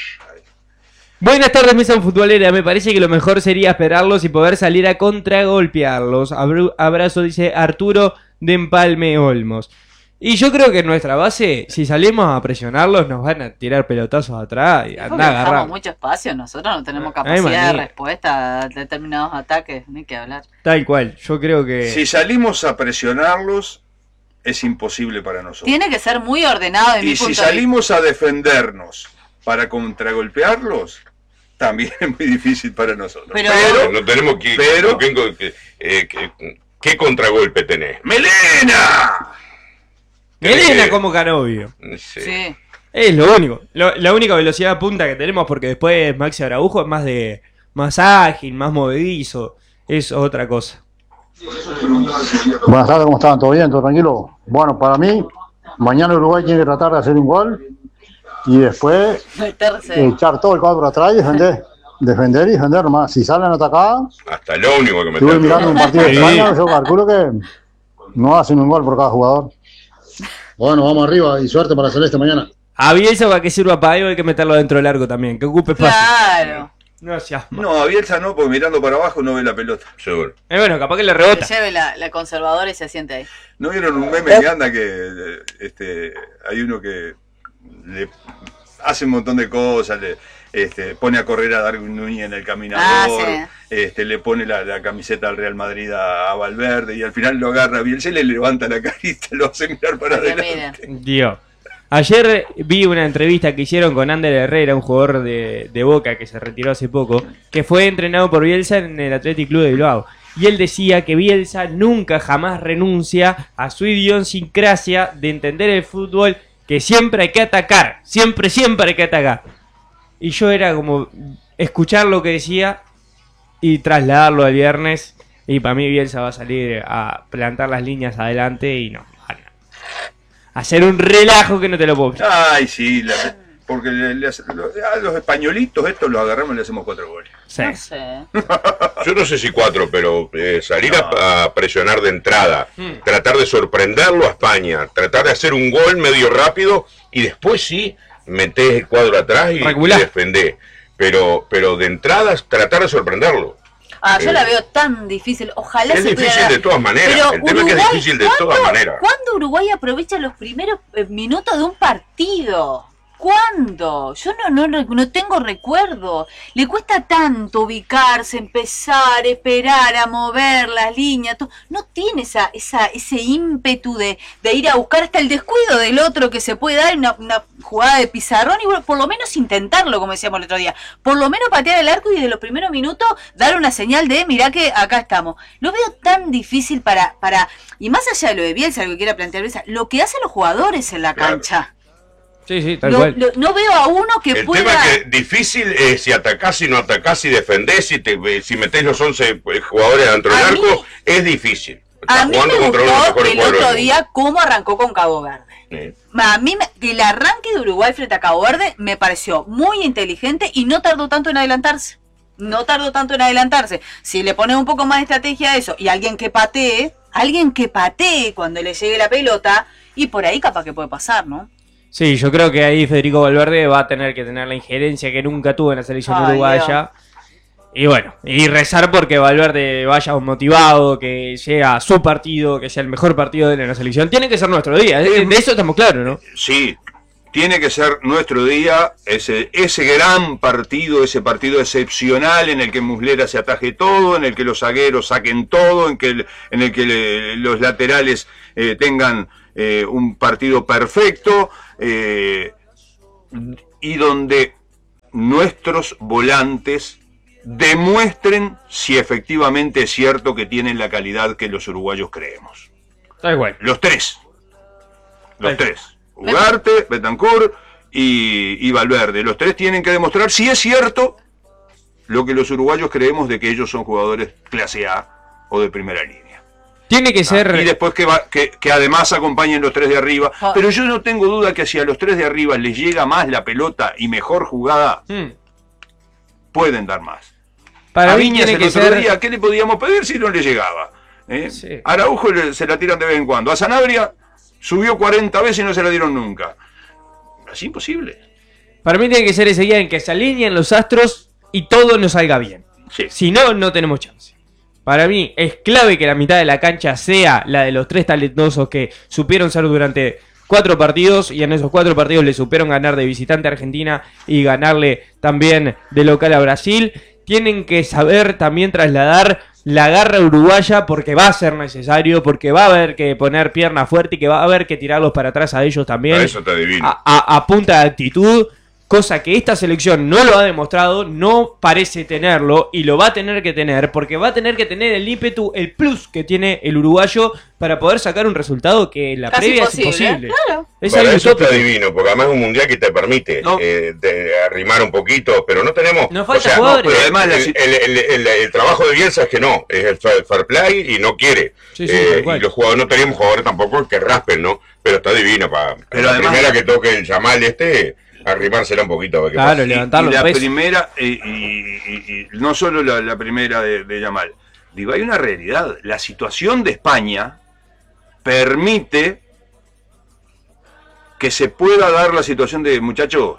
Buenas tardes, mesa futbolera. Me parece que lo mejor sería esperarlos y poder salir a contragolpearlos. Abru- abrazo, dice Arturo de Empalme Olmos. Y yo creo que en nuestra base, si salimos a presionarlos, nos van a tirar pelotazos atrás y Porque andar a dejamos agarrar. mucho espacio, nosotros no tenemos Ay, capacidad de manía. respuesta a determinados ataques, ni que hablar. Tal cual, yo creo que... Si salimos a presionarlos, es imposible para nosotros. Tiene que ser muy ordenado de mi Y punto si de salimos a defendernos para contragolpearlos, también es muy difícil para nosotros. Pero- Pero, No tenemos que... pero- que- que- eh, que- ¿Qué contragolpe tenés? ¡Melena! Melena como Canovio. Sí. Sí. Es lo único. Lo- la única velocidad punta que tenemos, porque después Maxi Araujo es más de más ágil, más movedizo. Es otra cosa. Buenas tardes, ¿cómo están? ¿Todo bien? ¿Todo tranquilo? Bueno, para mí, mañana Uruguay tiene que tratar de hacer un gol y después Meterse. echar todo el cuadro para atrás y defender. Defender y defender nomás. Si salen a atacar, Hasta lo único que me estuve mirando un partido de Sí. España, yo calculo que no hacen un gol por cada jugador. Bueno, vamos arriba y suerte para Celeste mañana. A Bielsa para que sirva para algo hay que meterlo dentro del largo también, que ocupe fácil. Claro. No seas mal. No, a Bielsa no, porque mirando para abajo no ve la pelota. Seguro. Eh, bueno, capaz que le Que rebota. lleve la, la conservadora y se siente ahí. ¿No vieron un meme que anda que eh, este, hay uno que le hace un montón de cosas, le este, pone a correr a Darwin Núñez en el caminador, Ah, este, le pone la, la camiseta al Real Madrid a, a Valverde y al final lo agarra bien, se le levanta la carita, lo hace mirar para Que adelante. Dios. Ayer vi una entrevista que hicieron con Ander Herrera, un jugador de, de Boca que se retiró hace poco, que fue entrenado por Bielsa en el Athletic Club de Bilbao. Y él decía que Bielsa nunca jamás renuncia a su idiosincrasia de entender el fútbol, que siempre hay que atacar, siempre, siempre hay que atacar. Y yo era como escuchar lo que decía y trasladarlo al viernes. Y para mí Bielsa va a salir a plantar las líneas adelante y no. Hacer un relajo que no te lo puedo creer. Ay, sí, la- porque le- le hace- lo- a los españolitos estos los agarramos y le hacemos cuatro goles. Sí. No sé. Yo no sé si cuatro, pero eh, salir a, a presionar de entrada, tratar de sorprenderlo a España, tratar de hacer un gol medio rápido y después sí metés el cuadro atrás y, y Regular. defendés. Pero, pero de entrada tratar de sorprenderlo. Ah, yo Eh, la veo tan difícil. Ojalá Es se difícil pudiera- de todas maneras. Pero El tema es que es Uruguay, difícil de ¿cuándo- todas maneras. ¿Cuándo Uruguay aprovecha los primeros eh, minutos de un partido? ¿Cuándo? Yo no, no, no tengo recuerdo. Le cuesta tanto ubicarse, empezar, esperar a mover las líneas. to- No tiene esa, esa, ese ímpetu de, de ir a buscar hasta el descuido del otro que se puede dar una, una jugada de pizarrón y bueno, por lo menos intentarlo, como decíamos el otro día. Por lo menos patear el arco y desde los primeros minutos dar una señal de mirá que acá estamos. Lo veo tan difícil para, para y más allá de lo de Bielsa, lo que quiera plantear Bielsa, lo que hacen los jugadores en la Claro. cancha. Sí, sí, tal Lo- cual. lo- no veo a uno que El pueda. tema es que difícil es si atacás, si no atacás, si defendés, si, te, si metés los once jugadores dentro del A mí- arco, es difícil. A Estás mí me jugando contra uno de los gustó mejores el jugadores otro del día cómo arrancó con Cabo Verde. mundo. A mí me- el arranque de Uruguay frente a Cabo Verde me pareció muy inteligente y no tardó tanto en adelantarse. No tardó tanto en adelantarse. Si le pones un poco más de estrategia a eso y alguien que patee, alguien que patee cuando le llegue la pelota, y por ahí capaz que puede pasar, ¿no? Sí, yo creo que ahí Federico Valverde va a tener que tener la injerencia que nunca tuvo en la selección Ay, uruguaya. Y bueno, y rezar porque Valverde vaya motivado, que sea su partido, que sea el mejor partido de la selección. Tiene que ser nuestro día, de, de eso estamos claros, ¿no? Sí, tiene que ser nuestro día, ese, ese gran partido, ese partido excepcional en el que Muslera se ataje todo, en el que los zagueros saquen todo, en, que el, en el que le, los laterales eh, tengan eh, un partido perfecto, eh, y donde nuestros volantes demuestren si efectivamente es cierto que tienen la calidad que los uruguayos creemos. Tal cual. Los tres. Los Tal tres. Ugarte, Bentancur y, y Valverde. Los tres tienen que demostrar si es cierto lo que los uruguayos creemos de que ellos son jugadores clase A o de primera línea. Tiene que ser... Ah, y después que, va, que, que además acompañen los tres de arriba. Ah. Pero yo no tengo duda que si a los tres de arriba les llega más la pelota y mejor jugada, Hmm. pueden dar más. Para a mí Viñas tiene el que otro ser... día, ¿qué le podíamos pedir si no le llegaba? ¿Eh? Sí. A Araujo le- se la tiran de vez en cuando. A Sanabria subió cuarenta veces y no se la dieron nunca. Es imposible. Para mí tiene que ser ese día en que se alineen los astros y todo nos salga bien. Sí. Si no, no tenemos chance. Para mí es clave que la mitad de la cancha sea la de los tres talentosos que supieron ser durante cuatro partidos y en esos cuatro partidos le supieron ganar de visitante a Argentina y ganarle también de local a Brasil. Tienen que saber también trasladar la garra uruguaya porque va a ser necesario, porque va a haber que poner pierna fuerte y que va a haber que tirarlos para atrás a ellos también. A eso te adivino. A, a- a punta de actitud, cosa que esta selección no lo ha demostrado, no parece tenerlo y lo va a tener que tener porque va a tener que tener el ímpetu, el plus que tiene el uruguayo para poder sacar un resultado que en la Casi previa imposible, es imposible. ¿eh? Claro. Es Para algo eso está utópico. divino, porque además es un mundial que te permite No. eh, de arrimar un poquito, pero no tenemos... Nos falta o sea, jugadores. pero Además, la el, si- el- el- el- el trabajo de Bielsa es que no, es el fair, fair play y no quiere. Sí, sí, Eh, tal cual. y los jugadores no tenemos jugadores tampoco que raspen, ¿no? Pero está divino para Pero la además- primera que toque el Yamal este, arrimársela un poquito a ver qué Claro, pasa. le- levantarlo y la un peso. primera, y, y- y- y no solo la, la primera de, de Yamal, digo, hay una realidad. La situación de España permite que se pueda dar la situación de, muchachos,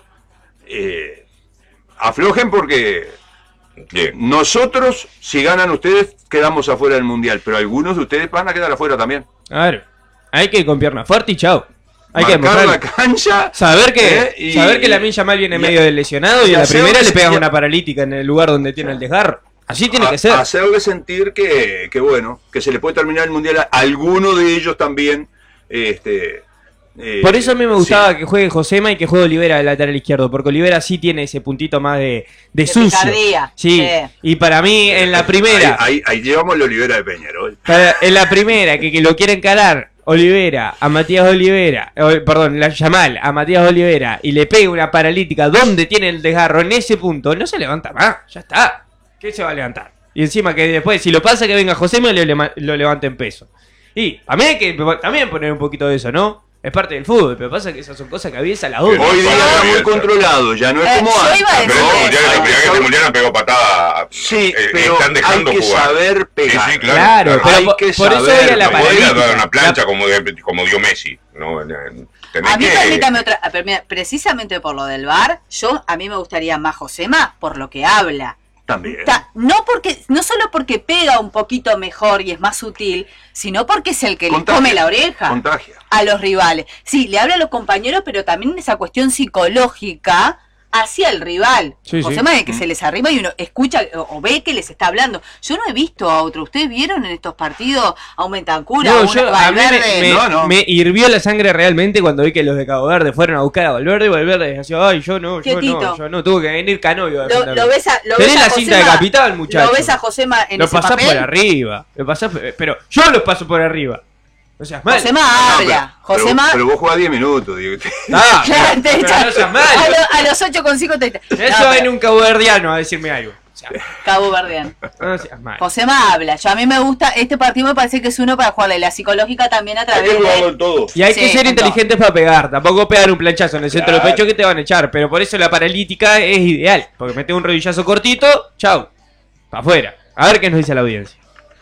eh, aflojen porque Bien. nosotros, si ganan ustedes, quedamos afuera del Mundial, pero algunos de ustedes van a quedar afuera también. Claro. Hay que ir con pierna fuerte y chao. Hay que Marcar demostrar. la cancha. Saber que, ¿eh? Y- saber que la Minja Mal viene y- medio del lesionado y, y a la hacer primera que le se- pegas y- una paralítica en el lugar donde tiene el desgarro. Así tiene a- que ser. Hacerle sentir que, que bueno, que se le puede terminar el mundial a alguno de ellos también. Este, eh, Por eso a mí me gustaba sí. que juegue Josema y que juegue Olivera de lateral izquierdo, porque Olivera sí tiene ese puntito más de, de De sucio. picardía, Sí. sí. Y para mí en la primera, Ahí, ahí, ahí llevamos la Olivera de Peñarol. para- en la primera que, que lo quiere encarar Olivera a Matías Olivera, o, perdón, la Yamal a Matías Olivera y le pega una paralítica donde tiene el desgarro en ese punto, no se levanta más, ya está. ¿Qué se va a levantar? Y encima que después, si lo pasa que venga Josema, lo, lema- lo levanta en peso. Y a mí hay que también poner un poquito de eso, ¿no? Es parte del fútbol, pero pasa que esas son cosas que aviesa la otra. Hoy día Bueno, está muy Bielsa. controlado, ya no es Eh, como yo antes. iba a Pero decir este que- mundial, la Hay que primera que este saber- mundial han pegado patada. Sí, eh, pero están dejando hay que jugar. saber pegar. Sí, sí, claro. Claro, claro. pero Hay po- que por eso saber, hoy a la no No podés paralítica. dar una plancha La- como, de- como dio Messi. No, tenés A mí, que- permítame otra. a- permí- Precisamente por lo del V A R, yo a mí me gustaría más Josema por lo que habla. También. Ta- no porque no solo porque pega un poquito mejor y es más sutil, sino porque es el que le Contagia. come la oreja Contagia. a los rivales. Sí, le habla a los compañeros, pero también esa cuestión psicológica hacia el rival. Sí, sí. Josema de que se les arriba y uno escucha o, o ve que les está hablando. Yo no he visto a otro. ¿Ustedes vieron en estos partidos a un Bentancur, a No, un yo, a mí me, Valverde? me- No, no. me hirvió la sangre realmente cuando vi que los de Cabo Verde fueron a buscar a Valverde y Valverde decía, ay, yo no, yo Quietito. no, yo no, tuvo que venir Canovio a Lo, defenderme. lo ves a, lo Tenés ves a la cinta de Josema- capital, muchacho. Lo ves a Josema en Lo ese pasás papel. por arriba, lo pasás, pero yo los paso por arriba. O sea, mal. Josema No, habla. pero, Josema. pero, pero vos jugás diez minutos, digo. Ah, Claro, te pero echa- no seas mal. a, lo- a los ocho con cinco te Eso No, en pero- un caboverdiano a decirme algo. O sea, Cabo Verdeano. no seas mal. Josema habla. Yo a mí me gusta. Este partido me parece que es uno para jugarle la psicológica también a Hay través que jugarlo de. en todo. Y hay Sí, que ser con inteligentes para pegar, tampoco pegar un planchazo en el centro del Claro. pecho que te van a echar, pero por eso la paralítica es ideal, porque metes un rodillazo cortito, chau, para afuera. A ver qué nos dice la audiencia.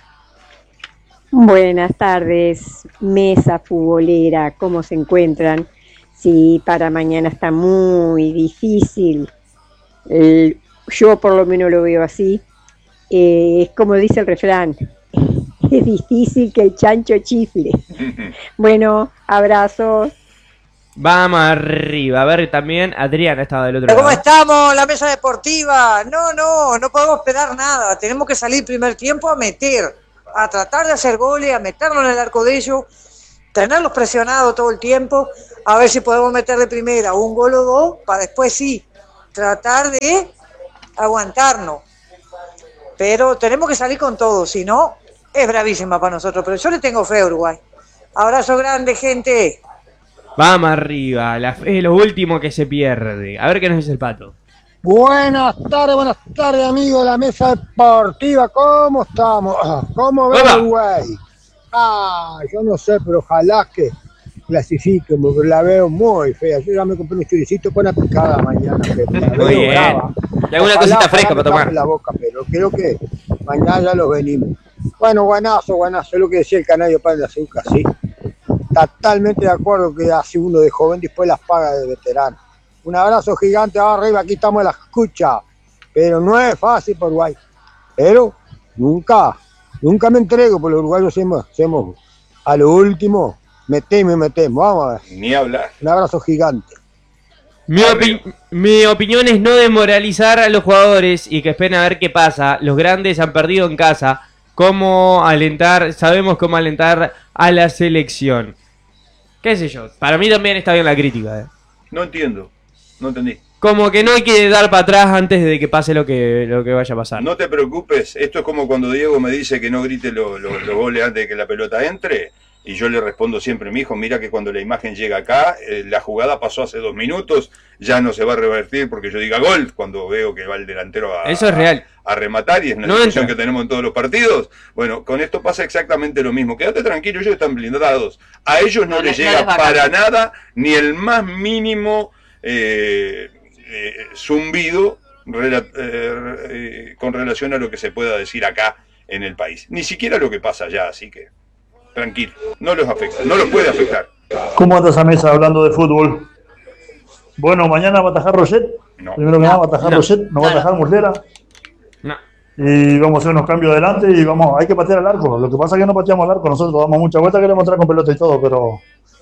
Buenas tardes, mesa futbolera, ¿cómo se encuentran? Sí, para mañana está muy difícil. El- yo por lo menos lo veo así. Eh, es como dice el refrán, es difícil que el chancho chifle. Bueno, abrazos. Vamos arriba. A ver, también Adriana estaba del otro lado. ¿Cómo estamos? La mesa deportiva. No, no, no podemos esperar nada. Tenemos que salir primer tiempo a meter, a tratar de hacer goles, a meterlo en el arco de ellos, tenerlos presionados todo el tiempo, a ver si podemos meter de primera un gol o dos, para después sí, tratar de aguantarnos. Pero tenemos que salir con todo, si no, es bravísima para nosotros. Pero yo le tengo fe a Uruguay. Abrazo grande, gente. Vamos arriba, la fe es lo último que se pierde. A ver qué nos dice el Pato. Buenas tardes, buenas tardes, amigos de la mesa deportiva. ¿Cómo estamos? ¿Cómo ven Uruguay? Ah, yo no sé, pero ojalá que clasifiquen, porque la veo muy fea. Yo ya me compré un churicito con una picada mañana, pero la veo Muy bien. brava. Y alguna Ojalá, cosita fresca ojalá para me tomar. tape la boca, pero creo que mañana ya los venimos. Bueno, guanazo, guanazo, es lo que decía el canario Pan de Azúcar, sí. Totalmente de acuerdo que hace uno de joven, después las paga de veterano. Un abrazo gigante arriba, aquí estamos en la escucha. Pero no es fácil por Uruguay. Pero nunca, nunca me entrego, porque los uruguayos hacemos, hacemos a lo último, metemos y metemos. Vamos a ver. Ni hablar. Un abrazo gigante. Mi, opi- mi opinión es no desmoralizar a los jugadores y que esperen a ver qué pasa. Los grandes han perdido en casa. Cómo alentar, sabemos cómo alentar a la selección. ¿Qué sé yo? Para mí también está bien la crítica. ¿eh? No entiendo. No entendí. Como que no hay que dar para atrás antes de que pase lo que, lo que vaya a pasar. No te preocupes. Esto es como cuando Diego me dice que no grite los lo, lo goles antes de que la pelota entre. Y yo le respondo siempre, mi hijo, mira que cuando la imagen llega acá, eh, la jugada pasó hace dos minutos, ya no se va a revertir porque yo diga gol cuando veo que va el delantero a, Eso es real. a, a rematar, y es una No discusión entra. que tenemos en todos los partidos. Bueno, con esto pasa exactamente lo mismo. Quédate tranquilo, ellos están blindados. A ellos no, No les les- no llega les va a para cambiar. nada ni el más mínimo eh, eh, zumbido rela- eh, eh, con relación a lo que se pueda decir acá en el país. Ni siquiera lo que pasa allá, así que tranquilo, no los afecta, no los puede afectar. ¿Cómo anda esa mesa hablando de fútbol? Bueno, mañana va a atajar Roget. No. Primero que nada va a atajar No. Roget, no va a atajar Muslera. No. Y vamos a hacer unos cambios adelante y vamos, hay que patear al arco. Lo que pasa es que no pateamos al arco, nosotros damos mucha vuelta, queremos entrar con pelota y todo, pero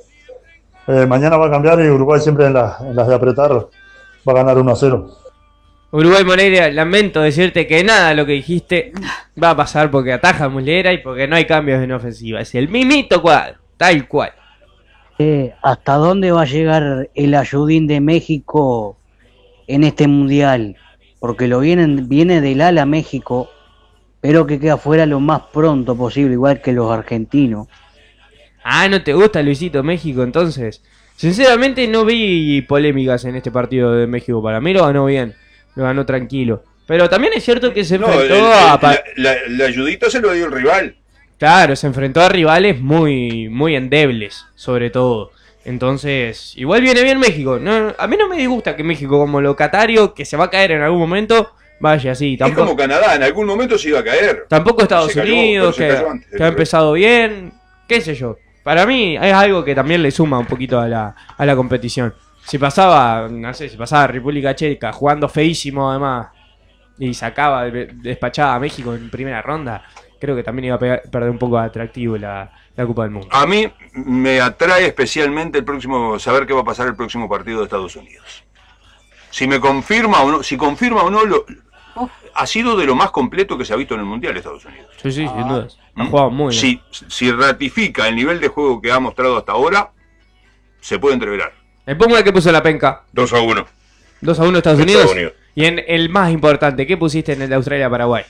eh, mañana va a cambiar y Uruguay siempre en, la- en las de apretar va a ganar uno a cero. Uruguay Moreira, lamento decirte que nada de lo que dijiste va a pasar porque ataja Muslera y porque no hay cambios en ofensiva. Es el mismito cuadro, tal cual. Eh, ¿Hasta dónde va a llegar el ayudín de México en este mundial? Porque lo vienen, viene del ala México, pero que queda fuera lo más pronto posible, igual que los argentinos. Ah, ¿no te gusta Luisito México entonces? Sinceramente no vi polémicas en este partido de México. Para mí lo ganó bien, lo ganó tranquilo. Pero también es cierto que se No, enfrentó el- el- a... pa- la, la- la ayudita se lo dio el rival. Claro, se enfrentó a rivales muy, muy endebles, sobre todo. Entonces, igual viene bien México. No, a mí no me disgusta que México, como locatario, que se va a caer en algún momento, vaya así. Es Tampoco, como Canadá, en algún momento se iba a caer. tampoco Estados Se cayó, Unidos, pero se que, cayó antes, que ha empezado bien, qué sé yo. Para mí es algo que también le suma un poquito a la, a la competición. Si pasaba, no sé, si pasaba República Checa jugando feísimo además y sacaba, despachaba a México en primera ronda, creo que también iba a pegar- perder un poco de atractivo la, la Copa del Mundo. A mí me atrae especialmente el próximo, saber qué va a pasar el próximo partido de Estados Unidos. Si me confirma o no, si confirma o no, lo, ha sido de lo más completo que se ha visto en el Mundial Estados Unidos. Sí, sí, sin dudas. Ha ¿Mm? jugado muy bien. Si, si ratifica el nivel de juego que ha mostrado hasta ahora, se puede entreverar. El Puma que puso la penca. dos a uno. dos a uno Estados Estados Unidos. Unidos. Y en el más importante, ¿qué pusiste en el de Australia-Paraguay?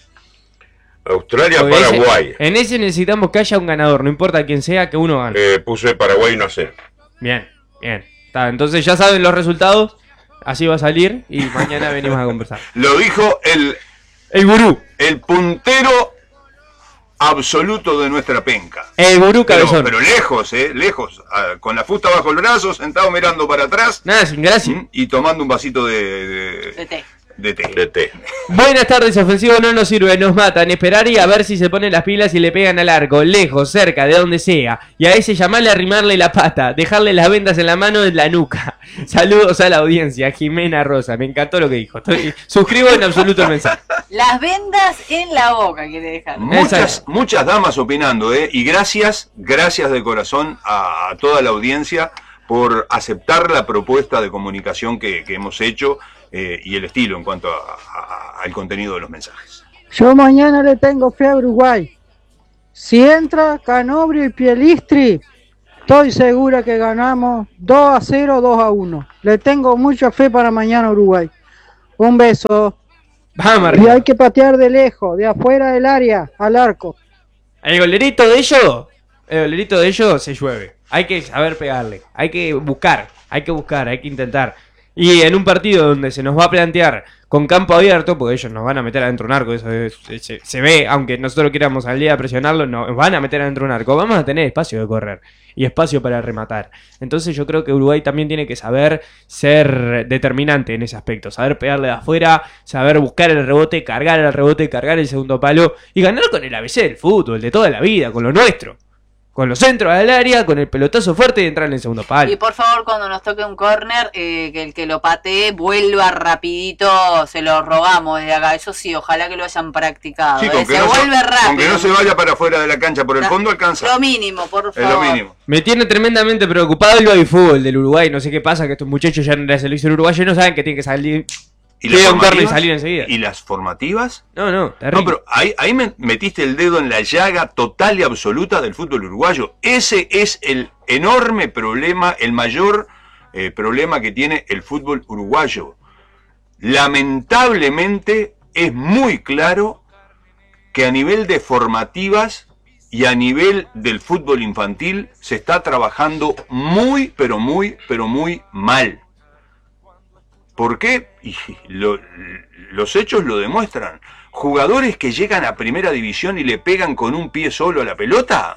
Australia-Paraguay. Ese- En ese necesitamos que haya un ganador, no importa quién sea, que uno gane. Eh, puse Paraguay uno a cero. Bien, bien. Está, entonces ya saben los resultados. Así va a salir y mañana venimos a conversar. Lo dijo el, el gurú. El puntero absoluto de nuestra penca. El gurú Pero, cabezón. pero lejos, eh, lejos. ah, Con la fusta bajo el brazo, sentado mirando para atrás. Nada, sin gracia. ¿Mm? Y tomando un vasito de, de, De té. de té. De té. Buenas tardes, ofensivo no nos sirve, nos matan. Esperar y a ver si se ponen las pilas y le pegan al arco, lejos, cerca, de donde sea. Y a ese llamarle a arrimarle la pata, dejarle las vendas en la mano de la nuca. Saludos a la audiencia, Jimena Rosa. Me encantó lo que dijo. Estoy- suscribo en absoluto el mensaje. Las vendas en la boca quiere dejar. Muchas, muchas damas opinando, ¿eh? Y gracias, gracias de corazón a, a toda la audiencia por aceptar la propuesta de comunicación que, que hemos hecho eh, y el estilo en cuanto a, a, al contenido de los mensajes. Yo mañana le tengo fe a Uruguay. Si entra Canobrio y Pielistri, estoy segura que ganamos dos a cero, dos a uno. Le tengo mucha fe para mañana a Uruguay. Un beso. Vamos, y hay que patear de lejos, de afuera del área, al arco. El golerito de ellos, el golerito de ellos se llueve. Hay que saber pegarle, hay que buscar, hay que buscar, hay que intentar. Y en un partido donde se nos va a plantear con campo abierto, porque ellos nos van a meter adentro un arco, eso es, se, se ve, aunque nosotros queramos al día presionarlo, nos van a meter adentro un arco. Vamos a tener espacio de correr y espacio para rematar. Entonces yo creo que Uruguay también tiene que saber ser determinante en ese aspecto, saber pegarle de afuera, saber buscar el rebote, cargar el rebote, cargar el segundo palo y ganar con el A B C del fútbol, de toda la vida, con lo nuestro. Con los centros del área, con el pelotazo fuerte y entrar en el segundo palo. Y por favor, cuando nos toque un córner, eh, que el que lo patee vuelva rapidito, se lo rogamos desde acá. Eso sí, ojalá que lo hayan practicado. Sí, eh. con que Se no vuelve se, rápido. con que no se vaya para afuera de la cancha por el fondo, alcanza. Lo mínimo, por favor. Es lo mínimo. Me tiene tremendamente preocupado el baby fútbol del Uruguay. No sé qué pasa, que estos muchachos ya en la selección uruguaya no saben que tienen que salir. ¿Y Tiene las un córner y formativas? salir enseguida. ¿Y las formativas? No, no, No, terrible. pero ahí, ahí me metiste el dedo en la llaga total y absoluta del fútbol uruguayo. Ese es el enorme problema, el mayor eh, problema que tiene el fútbol uruguayo. Lamentablemente es muy claro que a nivel de formativas y a nivel del fútbol infantil se está trabajando muy, pero muy, pero muy mal. ¿Por qué? Y lo, los hechos lo demuestran. Jugadores que llegan a primera división y le pegan con un pie solo a la pelota.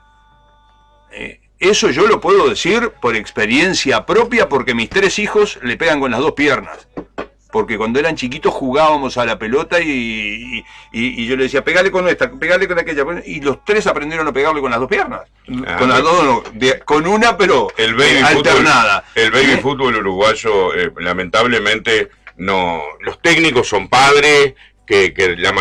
Eh, eso yo lo puedo decir por experiencia propia, porque mis tres hijos le pegan con las dos piernas. Porque cuando eran chiquitos jugábamos a la pelota y, y, y, y yo le decía, pegale con esta, pegale con aquella. Y los tres aprendieron a pegarle con las dos piernas. Ah, con las dos, no, de, con una, pero el baby eh, alternada. Fútbol, el baby ¿Eh? fútbol uruguayo, eh, lamentablemente, no. Los técnicos son padres, que, que la,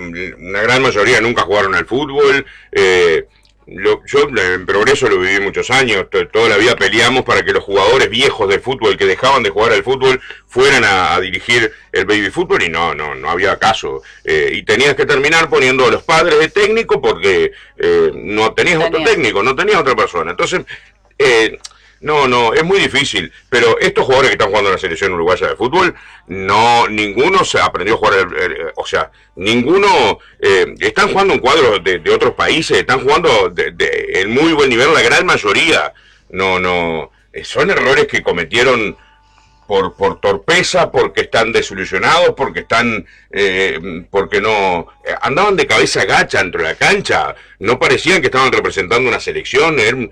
una gran mayoría nunca jugaron al fútbol. Eh, Lo, yo en Progreso lo viví muchos años, to, toda la vida peleamos para que los jugadores viejos del fútbol que dejaban de jugar al fútbol fueran a, a dirigir el baby fútbol y no, no, no había caso. Eh, y tenías que terminar poniendo a los padres de técnico porque eh, no tenías otro técnico, no tenías otra persona. Entonces, eh, no, no, es muy difícil, pero estos jugadores que están jugando en la selección uruguaya de fútbol, no, ninguno se aprendió a jugar, el, el, o sea, ninguno, eh, están jugando en cuadros de, de otros países, están jugando de, de, en muy buen nivel, la gran mayoría, no, no, son errores que cometieron por, por torpeza, porque están desilusionados, porque están, eh, porque no, andaban de cabeza gacha dentro de la cancha, no parecían que estaban representando una selección, eh,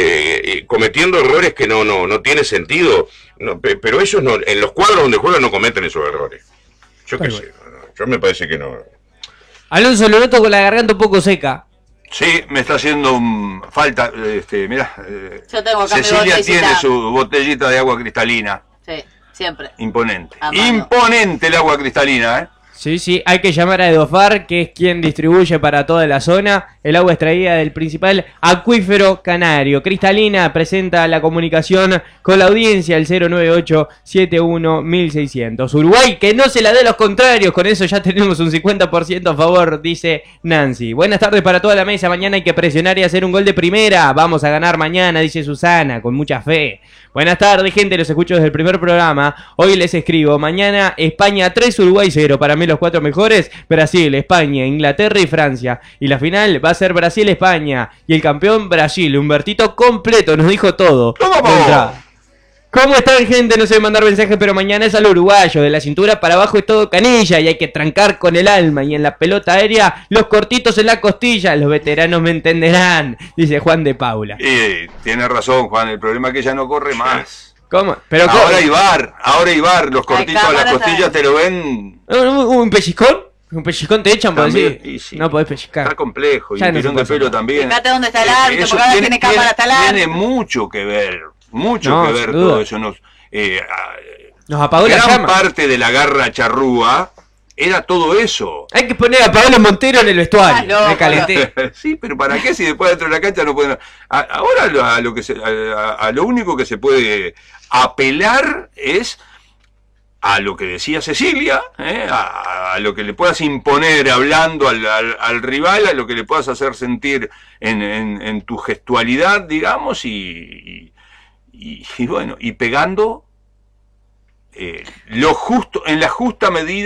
eh, cometiendo errores que no, no, no tiene sentido, no, pero ellos no, en los cuadros donde juegan no cometen esos errores. Yo qué sé, no, no, yo me parece que no. Alonso, lo noto con la garganta un poco seca. Sí, me está haciendo um, falta, este, mirá, eh, Yo tengo acá mi Cecilia botellita. tiene su botellita de agua cristalina. Sí, siempre. Imponente. A mano. Imponente el agua cristalina, ¿eh? Sí, sí, hay que llamar a Edofar, que es quien distribuye para toda la zona el agua extraída del principal acuífero canario. Cristalina presenta la comunicación con la audiencia, el cero nueve ocho siete uno mil seiscientos. Uruguay, que no se la dé a los contrarios, con eso ya tenemos un cincuenta por ciento a favor, dice Nancy. Buenas tardes para toda la mesa, mañana hay que presionar y hacer un gol de primera. Vamos a ganar mañana, dice Susana, con mucha fe. Buenas tardes, gente, los escucho desde el primer programa. Hoy les escribo, mañana España tres, Uruguay cero. Para mí los cuatro mejores, Brasil, España, Inglaterra y Francia. Y la final va a ser Brasil-España. Y el campeón Brasil, Humbertito completo, nos dijo todo. ¡Vamos! ¿Cómo están, gente? No sé mandar mensajes, pero mañana es al uruguayo. De la cintura para abajo es todo canilla y hay que trancar con el alma. Y en la pelota aérea, los cortitos en la costilla. Los veteranos me entenderán, dice Juan de Paula. Y tiene razón, Juan, el problema es que ya no corre más. ¿Cómo? Pero ahora ¿cómo? hay bar, ahora hay bar. Los cortitos a las costillas te lo ven. ¿Un, un pellizcón? ¿Un pellizcón te echan por También, decir? y sí. No podés pellizcar. Está complejo, y Ya un no se tirón de puede pelo hacer. también. Fíjate dónde está el Eh, árbitro, eso porque ahora tiene cámara hasta el árbitro. Tiene mucho que ver, mucho No, que sin ver duda. todo eso. Nos, eh, Nos apagó la gran llama. parte de la garra charrúa era todo eso. Hay que poner a Pablo Montero en el vestuario. Ah, no, me calenté. Sí, pero ¿para qué si después dentro de la cancha no pueden? A- ahora lo- a lo que se- a, a lo único que se puede apelar es a lo que decía Cecilia, ¿eh? a, a lo que le puedas imponer hablando al, al, al rival, a lo que le puedas hacer sentir en, en, en tu gestualidad, digamos, y, y, y bueno, y pegando eh, lo justo, en la justa medida.